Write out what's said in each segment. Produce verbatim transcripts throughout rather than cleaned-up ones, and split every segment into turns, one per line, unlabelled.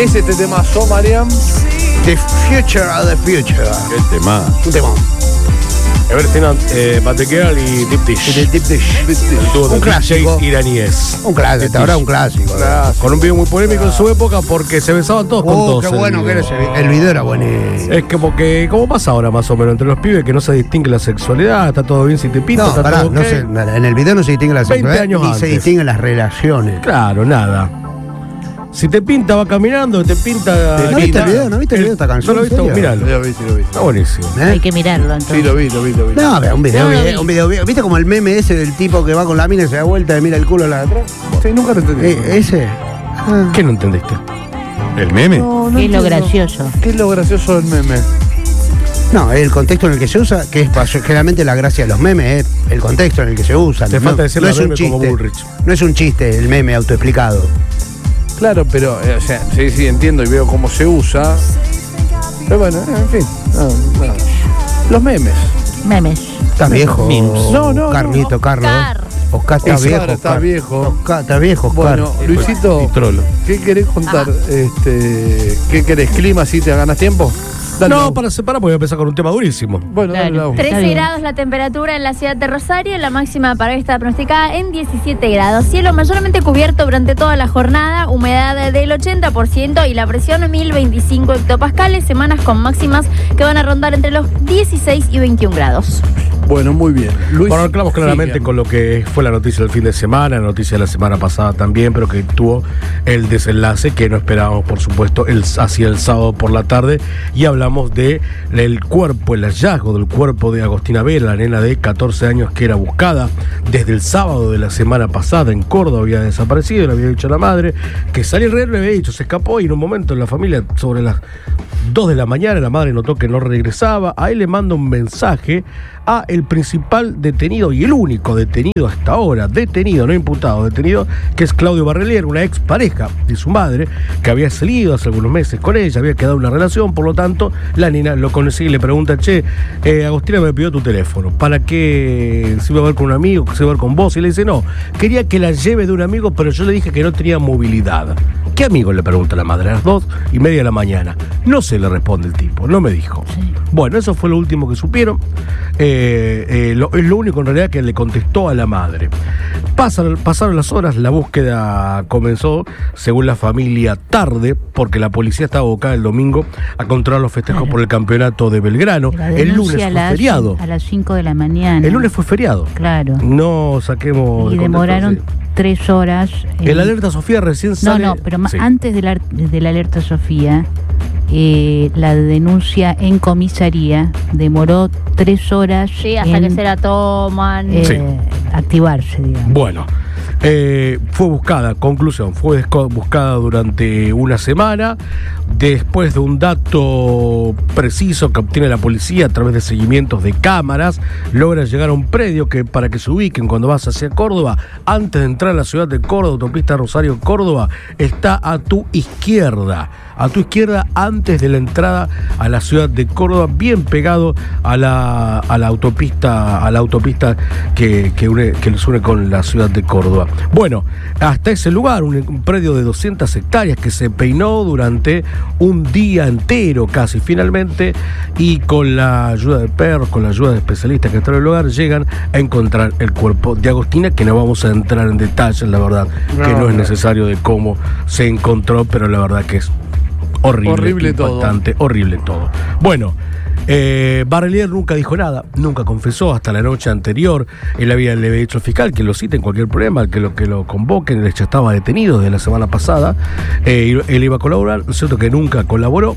¿Qué es este temazo, Mariam?
The Future of the Future.
Qué tema.
Un temón.
Everything eh, But the Girl y Deep Dish.
The Deep Dish.
El dúo de
Un clásico.
D Js iraníes.
Un clásico, hasta ahora un clásico.
Clásico.
Con un video muy polémico en su época porque se besaban todos con
Oh,
todos.
qué
el
bueno que
video.
era ese video. El video era buenísimo.
Es como que, como pasa ahora más o menos, entre los pibes que no se distingue la sexualidad, está todo bien si te pinta,
No,
está
pará,
todo
no
ok.
se, en el video no se distingue la
veinte
sexualidad
años
ni
antes.
se distinguen las relaciones.
Claro, nada. Si te pinta, va caminando, te pinta.
¿No viste el video? ¿No viste el video de esta canción?
No lo he visto,
¿En serio?
míralo.
Lo vi, sí, lo vi.
Está buenísimo.
¿Eh?
Hay que mirarlo entonces.
Sí, lo vi, lo vi, lo vi.
No, pero un video,
No lo
video,
vi.
un video, video. ¿Viste como el meme ese del tipo que va con la mina y se da vuelta y mira el culo a la de atrás?
Sí, nunca lo entendí.
Eh, ¿Ese? Ah.
¿Qué no entendiste?
¿El meme?
No, no
¿Qué es lo
entiendo.
gracioso?
¿Qué es lo gracioso del meme?
No, el contexto en el que se usa, que es pa- generalmente la gracia de los memes, es el contexto en el que se usan.
Te
no,
falta decir
no
la
es un
meme como
chiste.
Bullrich.
No es un chiste el meme autoexplicado.
Claro, pero, eh, o sea, sí, sí, entiendo y veo cómo se usa. Pero bueno, eh, en fin. No, no. Los memes.
Memes.
¿Estás viejo?
Memes.
No, no,
Carlito,
no.
Carlos.
Oscar.
Oscar está
Oscar
viejo.
está
Oscar.
viejo.
Oscar, está viejo, Oscar.
Bueno, Luisito,
Y trolo.
¿qué querés contar? Este, ¿Qué querés? ¿Clima si te ganas tiempo? Dale,
No,
Lau.
para separar porque voy a empezar con un tema durísimo.
Bueno, dale,
Claro.
Lau.
Está
trece
bien.
grados la temperatura en la ciudad de Rosario, la máxima para hoy está pronosticada en diecisiete grados. Cielo mayormente cubierto durante toda la jornada, humedad del ochenta por ciento y la presión mil veinticinco hectopascales, semanas con máximas que van a rondar entre los dieciséis y veintiún grados.
Bueno, muy bien. Luis,
Bueno, hablamos claramente
sigan.
con lo que fue la noticia del fin de semana, la noticia de la semana pasada también, pero que tuvo el desenlace que no esperábamos, por supuesto, el, hacia el sábado por la tarde. Y hablamos de el cuerpo, el hallazgo del cuerpo de Agostina Vera, la nena de catorce años que era buscada desde el sábado de la semana pasada en Córdoba, había desaparecido, le había dicho a la madre que salía el le había dicho, se escapó y en un momento en la familia, sobre las dos de la mañana, la madre notó que no regresaba. Ahí le manda un mensaje a el principal detenido y el único detenido hasta ahora, detenido, no imputado, detenido, que es Claudio Barrelier, una expareja de su madre, que había salido hace algunos meses con ella, había quedado una relación, por lo tanto, la nena lo conocía y le pregunta, che, eh, Agostina me pidió tu teléfono, ¿para qué? ¿Se iba a ver con un amigo? ¿Se iba a ver con vos? Y le dice, no, quería que la lleve de un amigo, pero yo le dije que no tenía movilidad. ¿Qué amigo? Le pregunta la madre, a las dos y media de la mañana. No se le responde el tipo, no me dijo.
Sí.
Bueno, eso fue lo último que supieron. Eh, eh, lo, es lo único en realidad que le contestó a la madre. Pasan, pasaron las horas, la búsqueda comenzó, según la familia, tarde, porque la policía estaba abocada el domingo a controlar los festejos
Claro.
por el campeonato de Belgrano.
La
El lunes
denuncia
fue
a las-
feriado.
A las cinco de la mañana.
El lunes fue feriado.
Claro.
No saquemos.
Y
de contexto,
demoraron
sí.
tres horas. en-
El alerta Sofía recién
No,
sale.
no, pero ma-
Sí.
antes del, ar- del alerta Sofía, eh, la denuncia en comisaría demoró tres horas
Sí, hasta
en
que se la toman.
eh,
Sí.
activarse, digamos.
Bueno, eh, fue buscada, conclusión, fue desco- buscada durante una semana, después de un dato preciso que obtiene la policía a través de seguimientos de cámaras, logra llegar a un predio que, para que se ubiquen cuando vas hacia Córdoba, antes de entrar a la ciudad de Córdoba, autopista Rosario-Córdoba, está a tu izquierda, a tu izquierda antes de la entrada a la ciudad de Córdoba, bien pegado a la, a la autopista, a la autopista que, que, une, que los une con la ciudad de Córdoba. Bueno, hasta ese lugar, un, un predio de doscientas hectáreas que se peinó durante un día entero casi, finalmente, y con la ayuda de perros, con la ayuda de especialistas que están en el lugar, llegan a encontrar el cuerpo de Agostina, que no vamos a entrar en detalles, la verdad,
No,
que no,
no.
es necesario de cómo se encontró, pero la verdad que es horrible,
Horrible todo.
impactante, horrible todo. Bueno, eh, Barrelier nunca dijo nada, nunca confesó hasta la noche anterior. Él había, le había dicho al fiscal que lo cite en cualquier problema, que lo, que lo convoquen. Él ya estaba detenido desde la semana pasada. Eh, y él iba a colaborar, es cierto que nunca colaboró.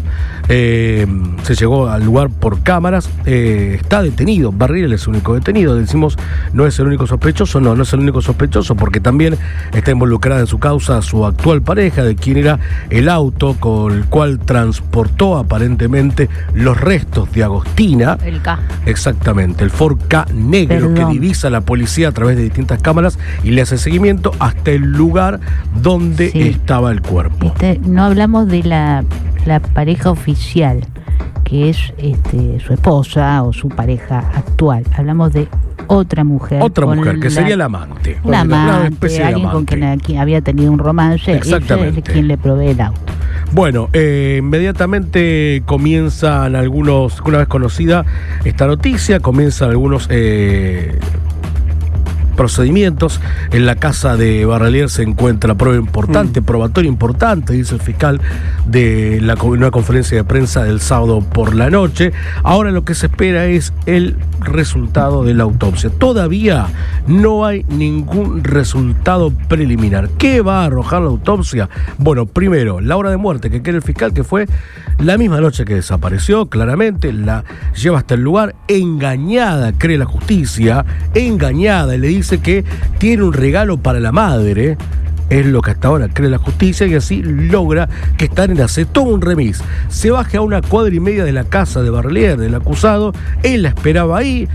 Eh, se llegó al lugar por cámaras. Eh, está detenido, Barrelier es el único detenido. Decimos, no es el único sospechoso, no, no es el único sospechoso, porque también está involucrada en su causa su actual pareja, de quien era el auto con el cual transportó aparentemente los restos de Agostina.
El K.
Exactamente, el Ford Ka negro.
Perdón.
Que divisa la policía a través de distintas cámaras y le hace seguimiento hasta el lugar donde
Sí.
estaba el cuerpo.
Este, no hablamos de la, la pareja oficial, que es este, su esposa o su pareja actual. Hablamos de otra mujer.
Otra
con
mujer, que sería la amante.
La
Una
amante,
especie de
alguien con
amante.
quien aquí había tenido un romance. Ese
Exactamente.
es quien le provee el auto.
Bueno, eh, inmediatamente comienzan algunos, una vez conocida esta noticia, comienzan algunos eh, procedimientos. En la casa de Barralier se encuentra prueba importante, mm. probatoria importante, dice el fiscal de la una conferencia de prensa del sábado por la noche. Ahora lo que se espera es el resultado de la autopsia. Todavía no hay ningún resultado preliminar. ¿Qué va a arrojar la autopsia? Bueno, primero, la hora de muerte que quiere el fiscal, que fue la misma noche que desapareció, claramente, la lleva hasta el lugar, engañada, cree la justicia, engañada, y le dice que tiene un regalo para la madre. Es lo que hasta ahora cree la justicia, y así logra que Stanner hace todo un remis. Se baje a una cuadra y media de la casa de Barralier, del acusado. Él la esperaba ahí.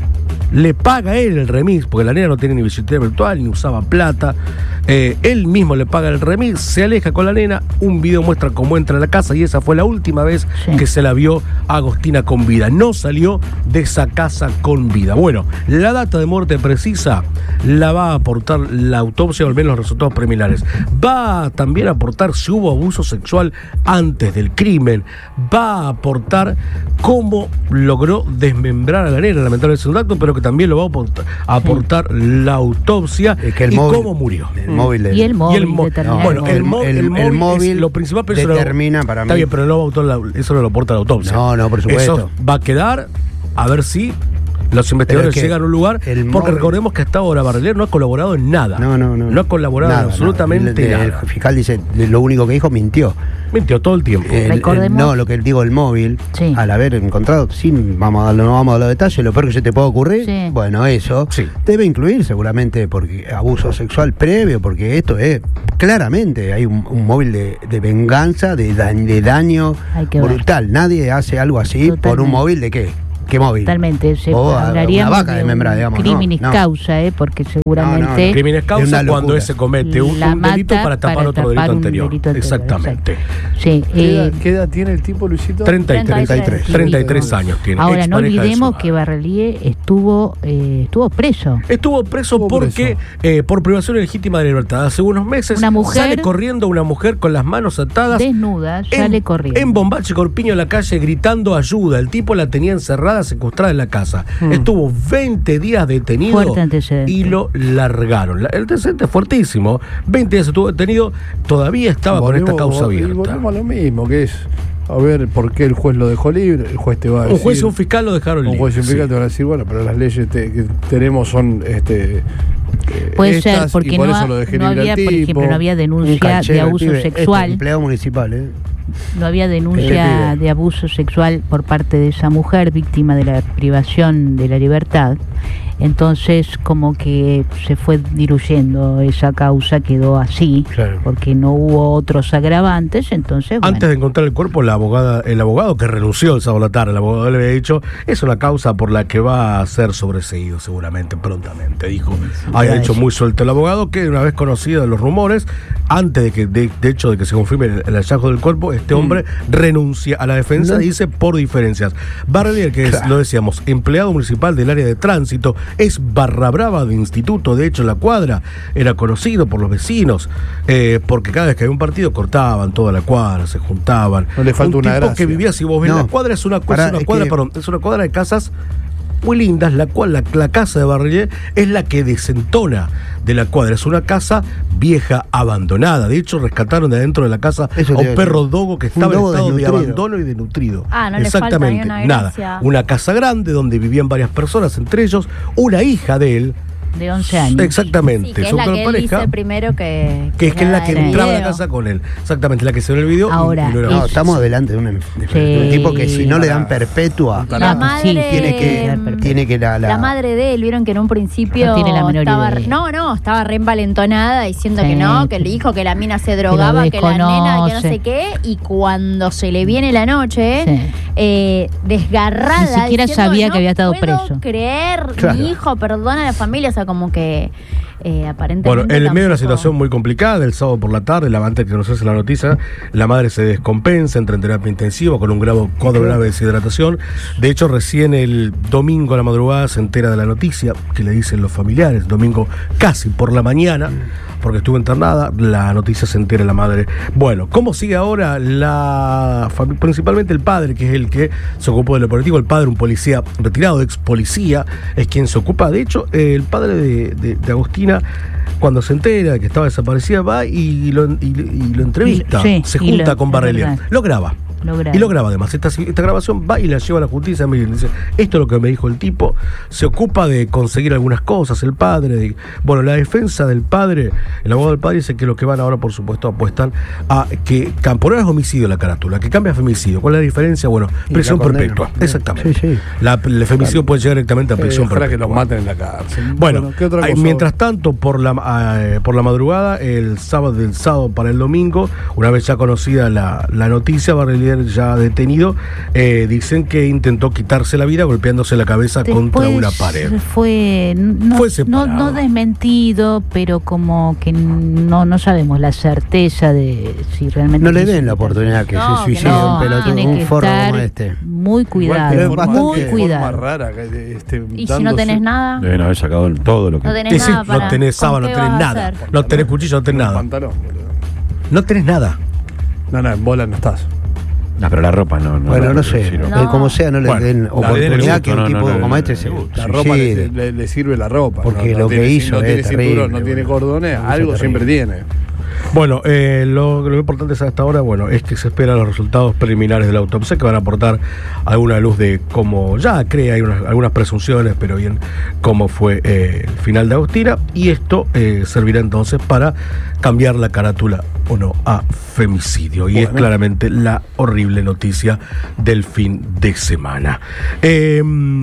Le paga él el remis, porque la nena no tiene ni billetera virtual, ni usaba plata. Eh, él mismo le paga el remis, se aleja con la nena. Un video muestra cómo entra a la casa, y esa fue la última vez sí. que se la vio a Agostina con vida. No salió de esa casa con vida. Bueno, la data de muerte precisa la va a aportar la autopsia, o al menos los resultados preliminares. Va a también aportar si hubo abuso sexual antes del crimen. Va a aportar cómo logró desmembrar a la nena, lamentablemente es un dato, pero que también lo va a aportar, a aportar sí. la autopsia es que el y móvil, cómo murió.
El móvil
y el móvil.
Y el móvil.
No,
bueno, el, mo- el, el, móvil, el móvil es lo principal, pero
determina
eso no,
para
está
mí.
bien, pero no la, eso no lo aporta la autopsia.
No, no, por supuesto.
Eso va a quedar a ver si los investigadores llegan a un lugar, porque móvil... recordemos que hasta ahora Barralier no ha colaborado en nada.
No, no, no.
No ha colaborado
nada,
en absolutamente
nada. El,
nada.
El fiscal dice, lo único que dijo, mintió.
Mintió todo el tiempo.
El, el, no, lo que digo, el móvil, sí. al haber encontrado, sí, vamos a darlo, no vamos a dar los detalles, lo peor que se te puede ocurrir, sí. bueno, eso
sí.
debe incluir seguramente porque abuso sexual previo, porque esto es, claramente hay un, un móvil de, de venganza, de, da, de daño brutal. Ver. Nadie hace algo así Totalmente. Por un móvil de qué. ¿Qué móvil?
Totalmente, se
o
hablaría
una vaca de membra, digamos.
Criminis
no, no.
causa, ¿eh? Porque seguramente.
No, no, no. Criminis causa cuando ese comete un, un delito para tapar para otro
tapar
delito anterior.
Delito
Exactamente.
Sí,
¿Qué,
eh,
edad, ¿Qué edad tiene el tipo, Luisito?
treinta y tres. treinta y tres, treinta y tres años tiene.
Ahora, no olvidemos que Barralier estuvo, eh, estuvo preso.
Estuvo preso estuvo porque, preso. Eh, por privación ilegítima de libertad. Hace unos meses
una mujer,
sale corriendo una mujer con las manos atadas.
Desnuda, sale
en,
corriendo.
En Bombache Corpiño, en la calle, gritando ayuda. El tipo la tenía encerrada, secuestrada en la casa. Hmm. Estuvo veinte días detenido y lo largaron. El antecedente es fuertísimo. veinte días estuvo detenido, todavía estaba volvemos, con esta causa abierta. Y
volvemos a lo mismo, que es a ver por qué el juez lo dejó libre. El juez te va a decir.
Un juez y un fiscal lo dejaron libre.
Un juez y un fiscal
sí.
te van a decir, bueno, pero las leyes te, que tenemos son este.
Puede ser, porque por no, ha, no había, por ejemplo, no había denuncia de abuso pibe, sexual.
Este empleado municipal, ¿eh?
No había denuncia de abuso sexual por parte de esa mujer víctima de la privación de la libertad. Entonces, como que se fue diluyendo esa causa, quedó así, claro. porque no hubo otros agravantes. Entonces,
antes
bueno.
de encontrar el cuerpo, la abogada, el abogado que renunció el sábado a la tarde, el abogado le había dicho, es una causa por la que va a ser sobreseído seguramente prontamente, dijo. Había dicho muy suelto el abogado que, una vez conocido los rumores, antes de que de, de hecho de que se confirme el, el hallazgo del cuerpo, este hombre mm. renuncia a la defensa, no. dice por diferencias. Barralier, que claro. es, lo decíamos, empleado municipal del área de tránsito, es barra brava de instituto, de hecho la cuadra era conocido por los vecinos, eh, porque cada vez que había un partido cortaban toda la cuadra, se juntaban.
No le falta
un
una
tipo
gracia.
Que vivía, si vos ves, no. la cuadra es una, Para, es una es cuadra, que... perdón, es una cuadra de casas muy lindas, la cual la, la casa de Barralier es la que desentona de la cuadra. Es una casa vieja, abandonada. De hecho, rescataron de adentro de la casa Eso a un perro dogo que estaba en estado de abandono y desnutrido.
Ah, no
Exactamente,
le falta ni una
nada.
gracia.
Una casa grande donde vivían varias personas, entre ellos una hija de él.
De once años.
Exactamente.
Sí, que es la que él dice primero que...
Que es que es la que entraba a la casa con él. Exactamente, la que se ve en el video.
Ahora,
y no,
no, estamos delante de un, de
sí,
un tipo que si no le dan perpetua,
la madre,
sí, tiene que, tiene que la, la...
la madre de él, vieron que en un principio
no tiene la menor
estaba,
idea.
no, no, estaba re envalentonada diciendo sí. que no, que el hijo, que la mina se drogaba, que,
que
la nena, que no sé qué, y cuando se le viene la noche, sí. eh, desgarrada,
ni siquiera
diciendo,
sabía
no
que había estado
puedo
preso.
creer,
claro.
mi hijo perdona a la familia, o sea, como que Eh, aparentemente
bueno, en el
tampoco...
medio de una situación muy complicada, el sábado por la tarde, la antes que conocerse la noticia, la madre se descompensa, entra en terapia intensiva con un grave, cuadro grave de deshidratación. De hecho, recién el domingo a la madrugada se entera de la noticia, que le dicen los familiares, domingo casi por la mañana, porque estuvo internada. La noticia se entera la madre. Bueno, ¿cómo sigue ahora la familia? Principalmente el padre, que es el que se ocupó del operativo. El padre, un policía retirado, ex policía, es quien se ocupa. De hecho, eh, el padre de, de, de Agustina, cuando se entera de que estaba desaparecida, va y lo, y, y lo entrevista, sí, se junta lo, con Barrelia, lo graba. Lo y lo graba además. Esta, esta grabación va y la lleva a la justicia. Miren, dice, esto es lo que me dijo el tipo. Se ocupa de conseguir algunas cosas, el padre. De, bueno, la defensa del padre, el abogado del padre dice que lo que van ahora, por supuesto, apuestan a que por ahora es homicidio la carátula, que cambia a femicidio. ¿Cuál es la diferencia? Bueno, prisión perpetua. Exactamente. Sí, sí. La, el femicidio claro. puede llegar directamente a prisión eh, perpetua.
Que los maten en la cárcel.
Bueno, bueno ¿qué otra cosa? Mientras tanto, por la, eh, por la madrugada, el sábado, del sábado para el domingo, una vez ya conocida la, la noticia, Barrelia ya detenido, eh, dicen que intentó quitarse la vida golpeándose la cabeza después contra una pared.
Fue no,
fue
no, no desmentido, pero como que no, no sabemos la certeza de si realmente...
No le den la oportunidad que no, se suicide
no,
un pelotudo, un forro como este.
Muy cuidado,
Igual,
muy cuidado.
Rara, este,
y si no tenés nada...
Deben haber sacado todo lo que...
No tenés,
sí,
nada
sí, no tenés sábana, no tenés nada. No tenés cuchillo, no tenés nada.
Pantalón,
no tenés nada.
No, no, en bola no estás.
No, pero la ropa no. no
bueno, no sé. No. Como sea, no le bueno, den oportunidad que un no, tipo no, no, como este se
La ropa le, le, le sirve la ropa.
Porque
no,
lo
no
que
tiene,
hizo
no
es
tiene
terrible,
cinturón, no tiene cordones, algo siempre tiene.
Bueno, eh, lo, lo importante es hasta ahora, bueno, es que se esperan los resultados preliminares de la autopsia que van a aportar alguna luz de cómo ya cree, hay unas, algunas presunciones, pero bien cómo fue eh, el final de Agustina, y esto eh, servirá entonces para cambiar la carátula o no a femicidio, y bueno, es claramente la horrible noticia del fin de semana. Eh,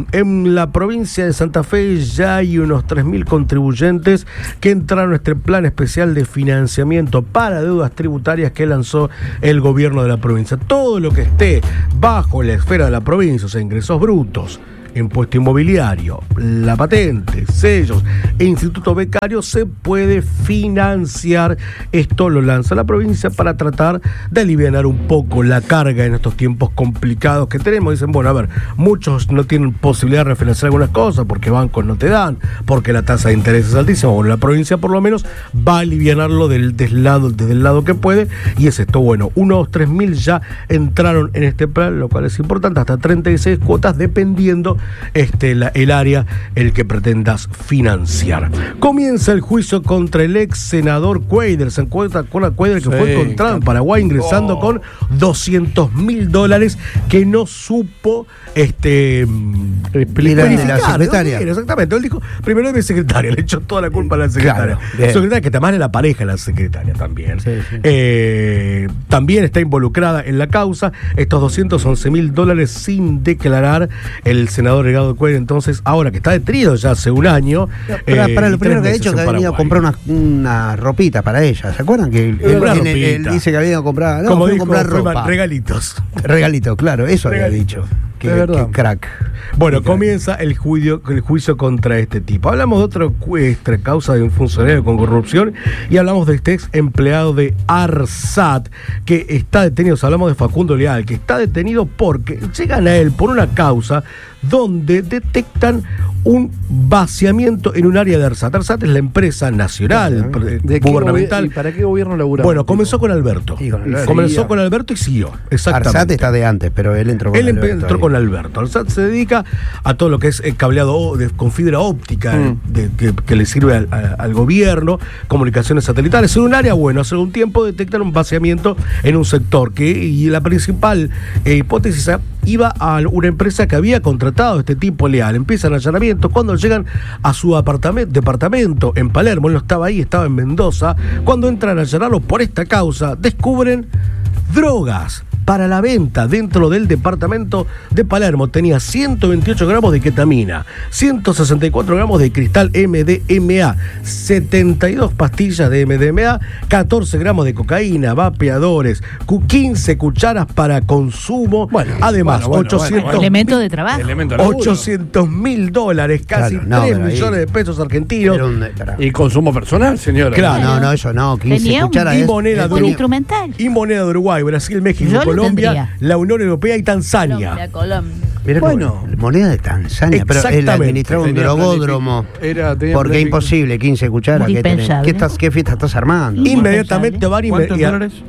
en la provincia de Santa Fe ya hay unos tres mil contribuyentes que entraron a este plan especial de financiamiento para deudas tributarias que lanzó el gobierno de la provincia. Todo lo que esté bajo la esfera de la provincia, o sea, ingresos brutos, impuesto inmobiliario, la patente, sellos e instituto becario, se puede financiar. Esto lo lanza la provincia para tratar de aliviar un poco la carga en estos tiempos complicados que tenemos. Dicen, bueno, a ver, muchos no tienen posibilidad de refinanciar algunas cosas porque bancos no te dan, porque la tasa de interés es altísima. Bueno, la provincia por lo menos va a aliviarlo del, del lado, desde el lado que puede, y es esto. Bueno, unos tres mil ya entraron en este plan, lo cual es importante, hasta treinta y seis cuotas dependiendo Este, la, el área el que pretendas financiar. Comienza el juicio contra el ex senador Cuadra. Se encuentra con la Cuadra que sí, fue encontrado en Paraguay ingresando oh. con doscientos mil dólares que no supo este
explicar la secretaria.
Exactamente, él dijo, primero es mi secretaria, le echó toda la culpa a la secretaria. Claro, secretaria que además es la pareja de la secretaria también. Sí, sí. Eh, también está involucrada en la causa. Estos doscientos once mil dólares sin declarar. El senador Regado de Cuello, entonces, ahora que está detenido ya hace un año.
Para, eh, para lo primero que ha dicho, que ha venido a comprar una, una ropita para ella. ¿Se acuerdan? Que él, él, él, él dice que había ido a comprar, no,
como dijo,
a comprar ropa.
Regalitos.
Regalitos, claro, eso Regalitos. Había dicho. Qué, qué crack.
Bueno,
qué
comienza
crack.
El, juicio, el juicio contra este tipo. Hablamos de otra cuestra, causa de un funcionario con corrupción, y hablamos de este ex empleado de ARSAT que está detenido. Hablamos de Facundo Leal, que está detenido porque llegan a él por una causa donde detectan un vaciamiento en un área de ARSAT. ARSAT es la empresa nacional ¿De gubernamental.
¿Y para qué gobierno laburaba?
Bueno, comenzó con Alberto. Con Alberto. Comenzó con Alberto y siguió. Exactamente.
ARSAT está de antes, pero él entró con
él
Alberto.
Él entró ahí. con Alberto. ARSAT se dedica a todo lo que es el cableado de, con fibra óptica mm. de, que, que le sirve al, a, al gobierno, comunicaciones satelitales. En un área, bueno, hace un tiempo detectan un vaciamiento en un sector que, y la principal eh, hipótesis iba a una empresa que había contratado este tipo Leal. Empiezan allanamientos. Cuando llegan a su apartamento, departamento en Palermo, él no estaba ahí, estaba en Mendoza. Cuando entran a allanarlo por esta causa, descubren drogas para la venta dentro del departamento de Palermo. Tenía ciento veintiocho gramos de ketamina, ciento sesenta y cuatro gramos de cristal M D M A, setenta y dos pastillas de M D M A, catorce gramos de cocaína, vapeadores, quince cucharas para consumo. Bueno, además, bueno, bueno, ochocientos bueno, bueno.
Elemento de trabajo.
ochocientos mil dólares, casi claro, no, tres millones de pesos argentinos.
Y consumo personal, señora.
Claro, no, no, eso no. quince cucharas.
Y moneda
es,
de
instrumental.
Y moneda de Uruguay, Brasil, México, Colombia, Colombia,
tendría.
la Unión Europea y Tanzania.
Colombia, Colombia.
Mirá
Bueno.
como moneda de Tanzania, pero él
Exactamente.
administraba un
Tenía
drogodromo.
planific- era- tenía
Porque es
planific-
imposible, quince cucharas. ¿Qué, tenés?
Indispensable.
¿Qué, estás, ¿Qué fiesta estás armando?
Y-
Inmediatamente van y
¿Cuántos
y a-
dólares?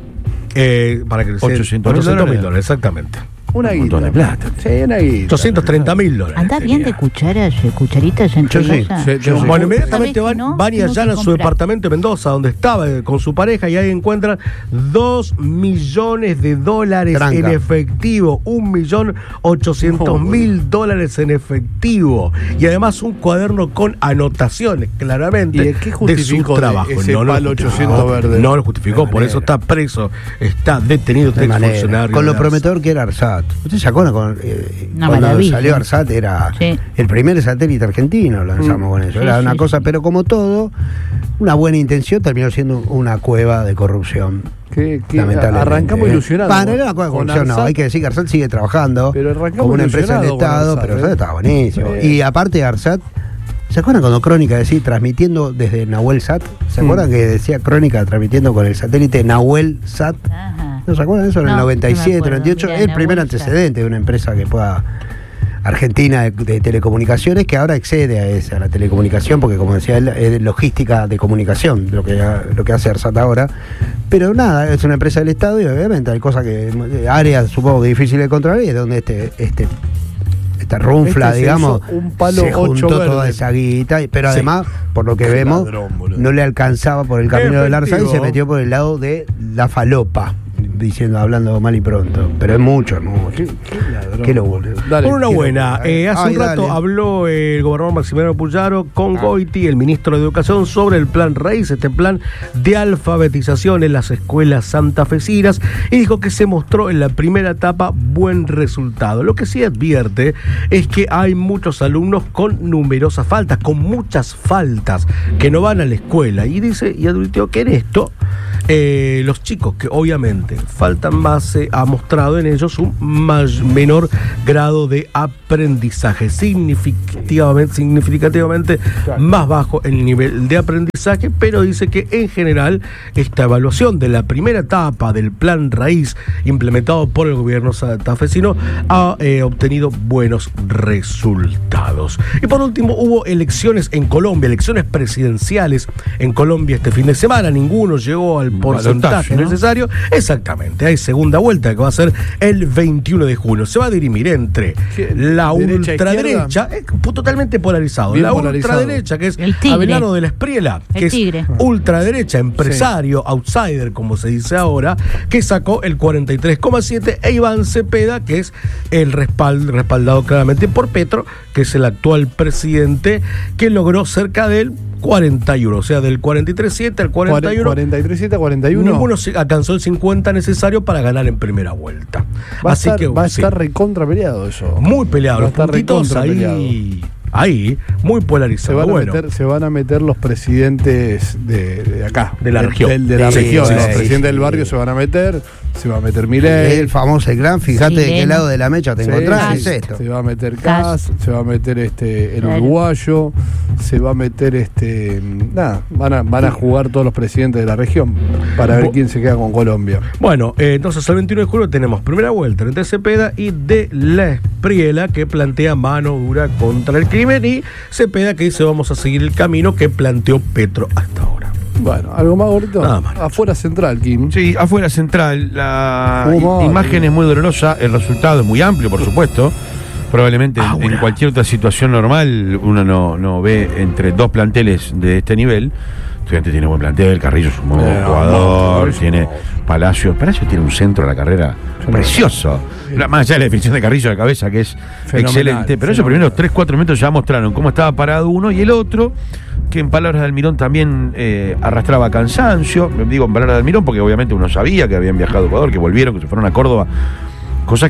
Eh, para que
ochocientos mil
mil
dólares.
dólares, exactamente.
Una
Un
guita.
montón de plata.
Sí, una guita.
ochocientos treinta mil dólares.
¿Anda bien de
tenía.
cucharadas, eh, cucharitas en tu
Yo sí,
casa?
sí, yo sí.
Bueno,
¿Sabés
inmediatamente
que
van,
no?
van y
Tengo que
allanan su
comprar.
departamento en Mendoza, donde estaba eh, con su pareja, y ahí encuentran dos millones de dólares
Tranca.
en efectivo, un millón ochocientos mil dólares en efectivo, y además un cuaderno con anotaciones, claramente,
¿Y de qué justificó
su trabajo.
ese
no lo
palo
justificó,
ochocientos verde?
No lo justificó,
De
por eso
manera.
está preso, está detenido,
De
este
manera.
exfuncionario
Con lo
de
prometedor que era ARSAT. ¿Usted se acuerda con, eh,
Una
cuando
maravilla.
salió ARSAT? Era
Sí.
el primer satélite argentino, lanzamos con eso.
Sí,
Era
sí,
una
sí.
cosa, pero como todo, una buena intención terminó siendo una cueva de corrupción.
Que, que
Lamentablemente.
arrancamos
Eh,
ilusionando.
Para, era una cueva de
Con
corrupción, no.
ARSAT.
Hay que decir que ARSAT sigue trabajando
Pero arrancamos
como una empresa del
ilusionado con
Estado,
ARSAT,
pero
¿eh?
ARSAT estaba buenísimo.
Sí.
Y aparte de ARSAT, ¿se acuerdan cuando Crónica decía transmitiendo desde Nahuel Sat? ¿Se
Mm.
acuerdan que decía Crónica transmitiendo con el satélite Nahuel Sat?
Ajá.
¿No se acuerdan de eso? En el
No,
noventa y siete,
no me acuerdo.
noventa y ocho,
Mirá,
es el primer
Nahuel Sat.
antecedente de una empresa que pueda argentina de, de telecomunicaciones que ahora excede a esa, a la telecomunicación, porque como decía él, es logística de comunicación lo que, lo que hace ARSAT ahora. Pero nada, es una empresa del Estado y obviamente hay cosas que, áreas supongo que difíciles de controlar, y es donde este, este esta runfla,
Este se
digamos,
hizo un palo
se
ocho
juntó
verde.
toda esa guita, y- pero
Sí.
además, por lo que
Qué
vemos,
ladrón, boludo.
no le alcanzaba por el camino del ARSAT y se
Efectivo.
metió por el lado de la falopa, diciendo, hablando mal y pronto. Pero es mucho, es mucho.
Qué, qué ladrón.
Qué locura.
Dale,
Por una
quiero-
buena, eh, hace
Ay,
un rato
dale.
habló el gobernador Maximiliano Puyaro con Goiti, el ministro de Educación, sobre el plan Raíz, este plan de alfabetización en las escuelas santafesinas, y dijo que se mostró en la primera etapa buen resultado. Lo que sí advierte es que hay muchos alumnos con numerosas faltas, con muchas faltas, que no van a la escuela, y dice y advirtió que en esto eh, los chicos que obviamente faltan más, se ha mostrado en ellos un más, menor grado de aprendizaje, significativamente, significativamente más bajo el nivel de aprendizaje, pero dice que en general esta evaluación de la primera etapa del plan Raíz implementado por el gobierno santafesino ha eh, obtenido buenos resultados. Y por último, hubo elecciones en Colombia, elecciones presidenciales en Colombia este fin de semana. Ninguno llegó al porcentaje
Balotaje, ¿no?
necesario. Exactamente, hay segunda vuelta que va a ser el veintiuno de junio. Se va a dirimir entre
¿Qué?
la
¿Derecha,
ultraderecha, eh, totalmente polarizado,
Bien
la
polarizado.
ultraderecha, que es
El tigre.
Abelardo de la Espriela,
El
que es
tigre.
ultraderecha, empresario, outsider, como se dice ahora, que sacó el cuarenta y tres coma siete, e Iván Cepeda, que es el respald, respaldado claramente por Petro, que es el actual presidente, que logró cerca del cuarenta y uno, o sea, del cuarenta y tres coma siete al cuarenta y uno.
cuarenta y tres siete a cuarenta y uno.
Ninguno se- alcanzó el cincuenta necesario para ganar en primera vuelta.
Va a
Así
estar,
que
va a
sí,
estar recontra peleado eso.
muy peleado,
Va a
los
estar
puntitos
recontra
ahí, ahí, muy
Se
polarizado.
van, a
Bueno,
meter, se van a meter los presidentes de, de acá.
De la
Del-
región.
del- de la
Sí,
región.
sí,
los
sí,
presidentes
sí.
del barrio se van a meter. Se va a meter Milei.
El famoso, el gran, fíjate de qué
Chileno.
lado de la mecha te
Sí,
encontrás,
sí,
es esto.
Se va a meter
Cas.
Cas, se va a meter este el
Claro.
uruguayo, se va a meter este nada, van a, van a jugar todos los presidentes de la región para ver
Bo-
quién se queda con Colombia.
Bueno, eh, entonces el veintiuno de julio tenemos primera vuelta entre Cepeda y de la Espriela, que plantea mano dura contra el crimen, y Cepeda que dice vamos a seguir el camino que planteó Petro hasta ahora.
Bueno, algo más bonito.
Nada más.
Afuera central, Kim.
Sí, afuera central, la
Humo,
i- imagen es muy dolorosa, el resultado es muy amplio, por supuesto. Probablemente en,
Ahora.
en cualquier otra situación normal uno no, no ve entre dos planteles de este nivel. Estudiantes tiene buen plantel, Carrillo es un buen
Eh, no,
jugador,
no,
tiene
no.
Palacio. Palacio tiene un centro de la carrera precioso. La- Más allá de la definición de Carrillo de cabeza, que es
Fenomenal,
excelente. Pero esos
fenomenal.
primeros tres cuatro minutos ya mostraron cómo estaba parado uno, y el otro, que en palabras de Almirón también eh, arrastraba cansancio. Digo en palabras de Almirón porque obviamente uno sabía que habían viajado a Ecuador, que volvieron, que se fueron a Córdoba. Cosas que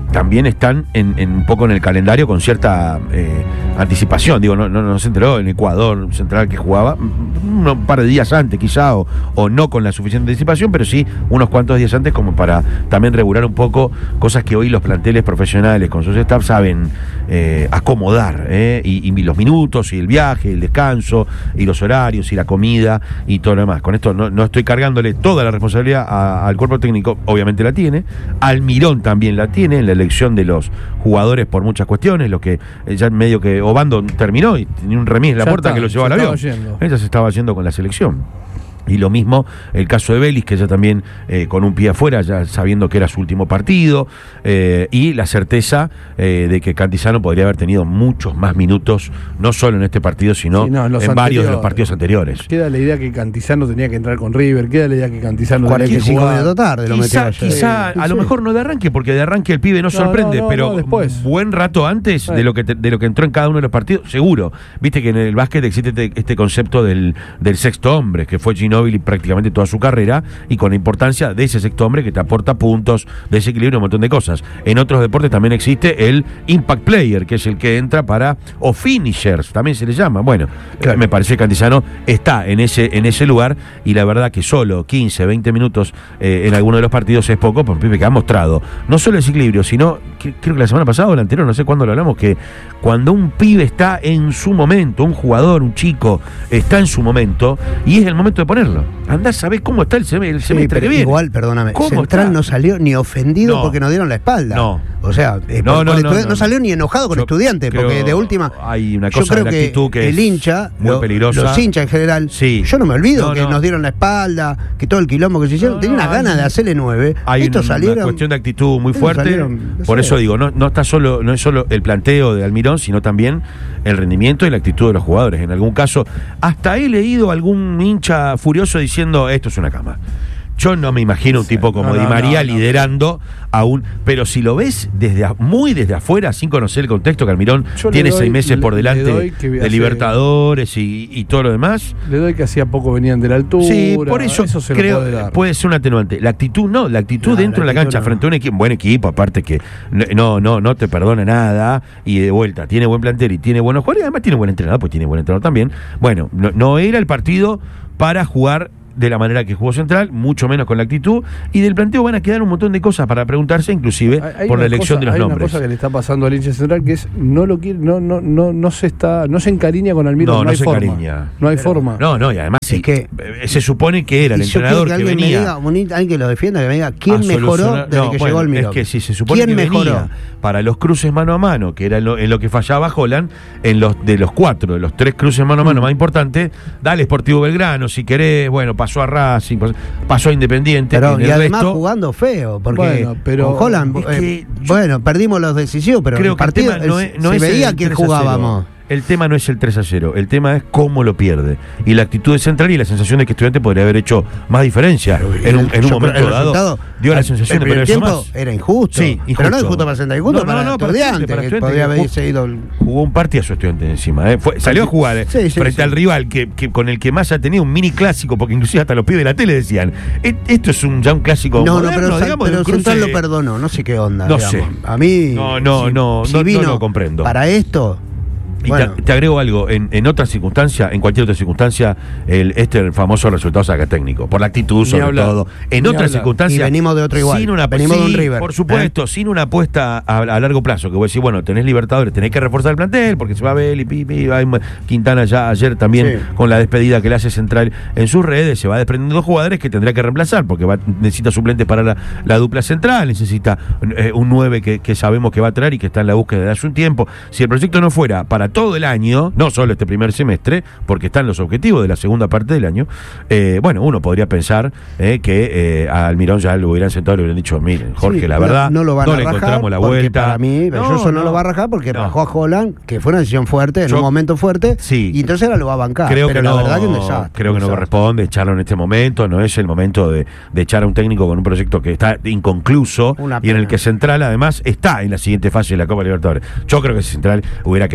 también están en, en un poco en el calendario con cierta eh, anticipación. Digo, no, no, no se enteró en Ecuador, central que jugaba un, un par de días antes quizá, o, o no con la suficiente anticipación, pero sí unos cuantos días antes como para también regular un poco cosas que hoy los planteles profesionales con sus staff saben eh, acomodar, eh, y, y los minutos, y el viaje, el descanso, y los horarios, y la comida, y todo lo demás. Con esto no, no estoy cargándole toda la responsabilidad a, al cuerpo técnico, obviamente la tiene, Almirón también la tiene en la elección de los jugadores por muchas cuestiones, lo que eh, ya medio que Obando terminó y tenía un remis en la
ya
puerta
está,
que lo llevó al avión. Ella se estaba yendo con la selección. Y lo mismo el caso de Vélez, que ya también eh, con un pie afuera, ya sabiendo que era su último partido, eh, y la certeza eh, de que Cantizano podría haber tenido muchos más minutos, no solo en este partido, sino sí, no, en, en varios de los partidos anteriores.
Queda la idea que Cantizano tenía que entrar con River, queda la idea que Cantizano
cuarenta y cinco minutos tarde lo
quizá,
metió ayer.
Quizá sí, a sí. lo mejor no de arranque, porque de arranque el pibe no, no sorprende, no, no, pero no, después. buen rato antes sí. de lo que te, de lo que entró en cada uno de los partidos, seguro. Viste que en el básquet existe este, este concepto del, del sexto hombre, que fue Ginóbili prácticamente toda su carrera, y con la importancia de ese sexto hombre que te aporta puntos, desequilibrio, un montón de cosas. En otros deportes también existe el impact player, que es el que entra para, o finishers, también se le llama. Bueno, claro. me parece que Cantizano está en ese, en ese lugar, y la verdad que solo quince, veinte minutos eh, en alguno de los partidos es poco, por Pipe, que ha mostrado no solo el desequilibrio, sino, que, creo que la semana pasada o la anterior, no sé cuándo lo hablamos, que cuando un pibe está en su momento, un jugador, un chico, está en su momento, y es el momento de ponerlo. Andá, ¿sabés cómo está el semestre, el semestre
sí,
que viene?
Igual, perdóname, Central está? no salió ni ofendido no. porque nos dieron la espalda.
No.
O sea, eh,
no,
por,
no,
por
no, no,
no salió ni enojado con Estudiantes, porque de última.
Hay una cosa
yo creo
de la
que
actitud que
el hincha,
muy
lo,
peligrosa.
Los hinchas en general,
sí.
yo no me olvido
no,
que
no.
nos dieron la espalda, que todo el quilombo que se hicieron, no, tenía no, una gana de hacerle nueve.
Hay
Estos
una,
salieron,
una cuestión de actitud muy fuerte.
Salieron, no
por
sé.
eso digo, no, no está solo, no es solo el planteo de Almirón, sino también el rendimiento y la actitud de los jugadores. En algún caso, hasta he leído algún hincha furioso diciendo esto es una cama. Yo no me imagino un tipo como no, no, Di María no, no, liderando no. a un... Pero si lo ves desde a, muy desde afuera, sin conocer el contexto, que Almirón Yo tiene doy, seis meses por delante de hace, Libertadores y, y todo lo demás.
Le doy que hacía poco venían de la altura.
Sí, por eso, eso se creo puede, dar. puede ser un atenuante. La actitud no, la actitud no, dentro la actitud de la cancha, no. frente a un equipo, buen equipo, aparte que no, no, no te perdona nada, y de vuelta, tiene buen plantel y tiene buenos jugadores, y además tiene buen entrenador, pues tiene buen entrenador también. Bueno, no, no era el partido para jugar de la manera que jugó Central, mucho menos con la actitud, y del planteo van a quedar un montón de cosas para preguntarse, inclusive hay, hay por la elección
cosa,
de los
hay
nombres.
Hay una cosa que le está pasando al hincha Central, que es no lo quiere, no, no, no, no se está, no se encariña con Almirón, no, no, no hay se forma. Encariña. No hay Pero, forma.
No, no, y además
es
sí,
que
se supone que era el entrenador que, que venía. Me diga,
alguien que lo defienda, que me diga quién mejoró desde
no,
que
bueno,
llegó Almirón.
Es que si se supone que
mejoró?
venía para los cruces mano a mano, que era en lo, en lo que fallaba Holland, en los de los cuatro, de los tres cruces mano a mano mm. más importantes, dale Sportivo Belgrano, si querés, bueno, pasó a Racing, pasó a Independiente.
Pero, y
el
además
resto,
jugando feo, porque
bueno, pero,
con Holland, es que eh, bueno, perdimos los decisivos, pero
creo
el partido
que el no es, no
se
es
veía que jugábamos.
El tema no es el tres a cero, el tema es cómo lo pierde. Y la actitud de Central y la sensación de que Estudiante podría haber hecho más diferencia en un, en un momento dado. Dio la sensación de que
el tiempo era injusto.
Sí, injusto.
Pero no injusto para Central, injusto no, no, para, no, para Estudiante, para Estudiante, que podría haber seguido el...
Jugó un partido a su Estudiante encima. ¿eh? Fue, salió a jugar eh, sí, sí, frente sí. al rival que, que con el que más ha tenido un mini clásico, porque inclusive hasta los pibes de la tele decían, esto es un, ya un clásico
no,
moderno,
no, pero,
digamos,
pero Central lo perdonó, no sé qué onda.
No
digamos.
sé.
A mí...
No, no, no,
si
no,
vino
no lo comprendo.
Para esto...
Y
bueno.
te, te agrego algo, en, en otra circunstancia, en cualquier otra circunstancia, el, este el famoso resultado saca técnico, por la actitud sobre hablar, todo. En otra circunstancia,
y venimos de otro igual,
sin una,
venimos
sí,
de un River.
Por supuesto, ¿eh? Sin una apuesta a, a largo plazo, que voy a decir, bueno, tenés Libertadores, tenés que reforzar el plantel, porque se va a ver y pipi, va Quintana ya ayer también sí. con la despedida que le hace Central en sus redes, se va desprendiendo dos jugadores que tendrá que reemplazar, porque va, necesita suplentes para la, la dupla central, necesita eh, un nueve que, que sabemos que va a traer y que está en la búsqueda de hace un tiempo. Si el proyecto no fuera para todo el año, no solo este primer semestre, porque están los objetivos de la segunda parte del año, eh, bueno, uno podría pensar eh, que eh, a Almirón ya lo hubieran sentado y le hubieran dicho, miren, Jorge, sí, la verdad,
no, lo van
no
a
le
rajar
encontramos la vuelta.
Para mí,
no,
Belloso no,
no
lo va a rajar porque
no.
rajó a Holland, que fue una decisión fuerte, en
Yo,
un momento fuerte,
sí,
y entonces ahora lo va a bancar.
Creo
pero
que
la
no,
verdad que un desastre.
Creo que no corresponde echarlo en este momento, no es el momento de, de echar a un técnico con un proyecto que está inconcluso y en el que Central además está en la siguiente fase de la Copa Libertadores. Yo creo que si Central hubiera quedado en Sudamericana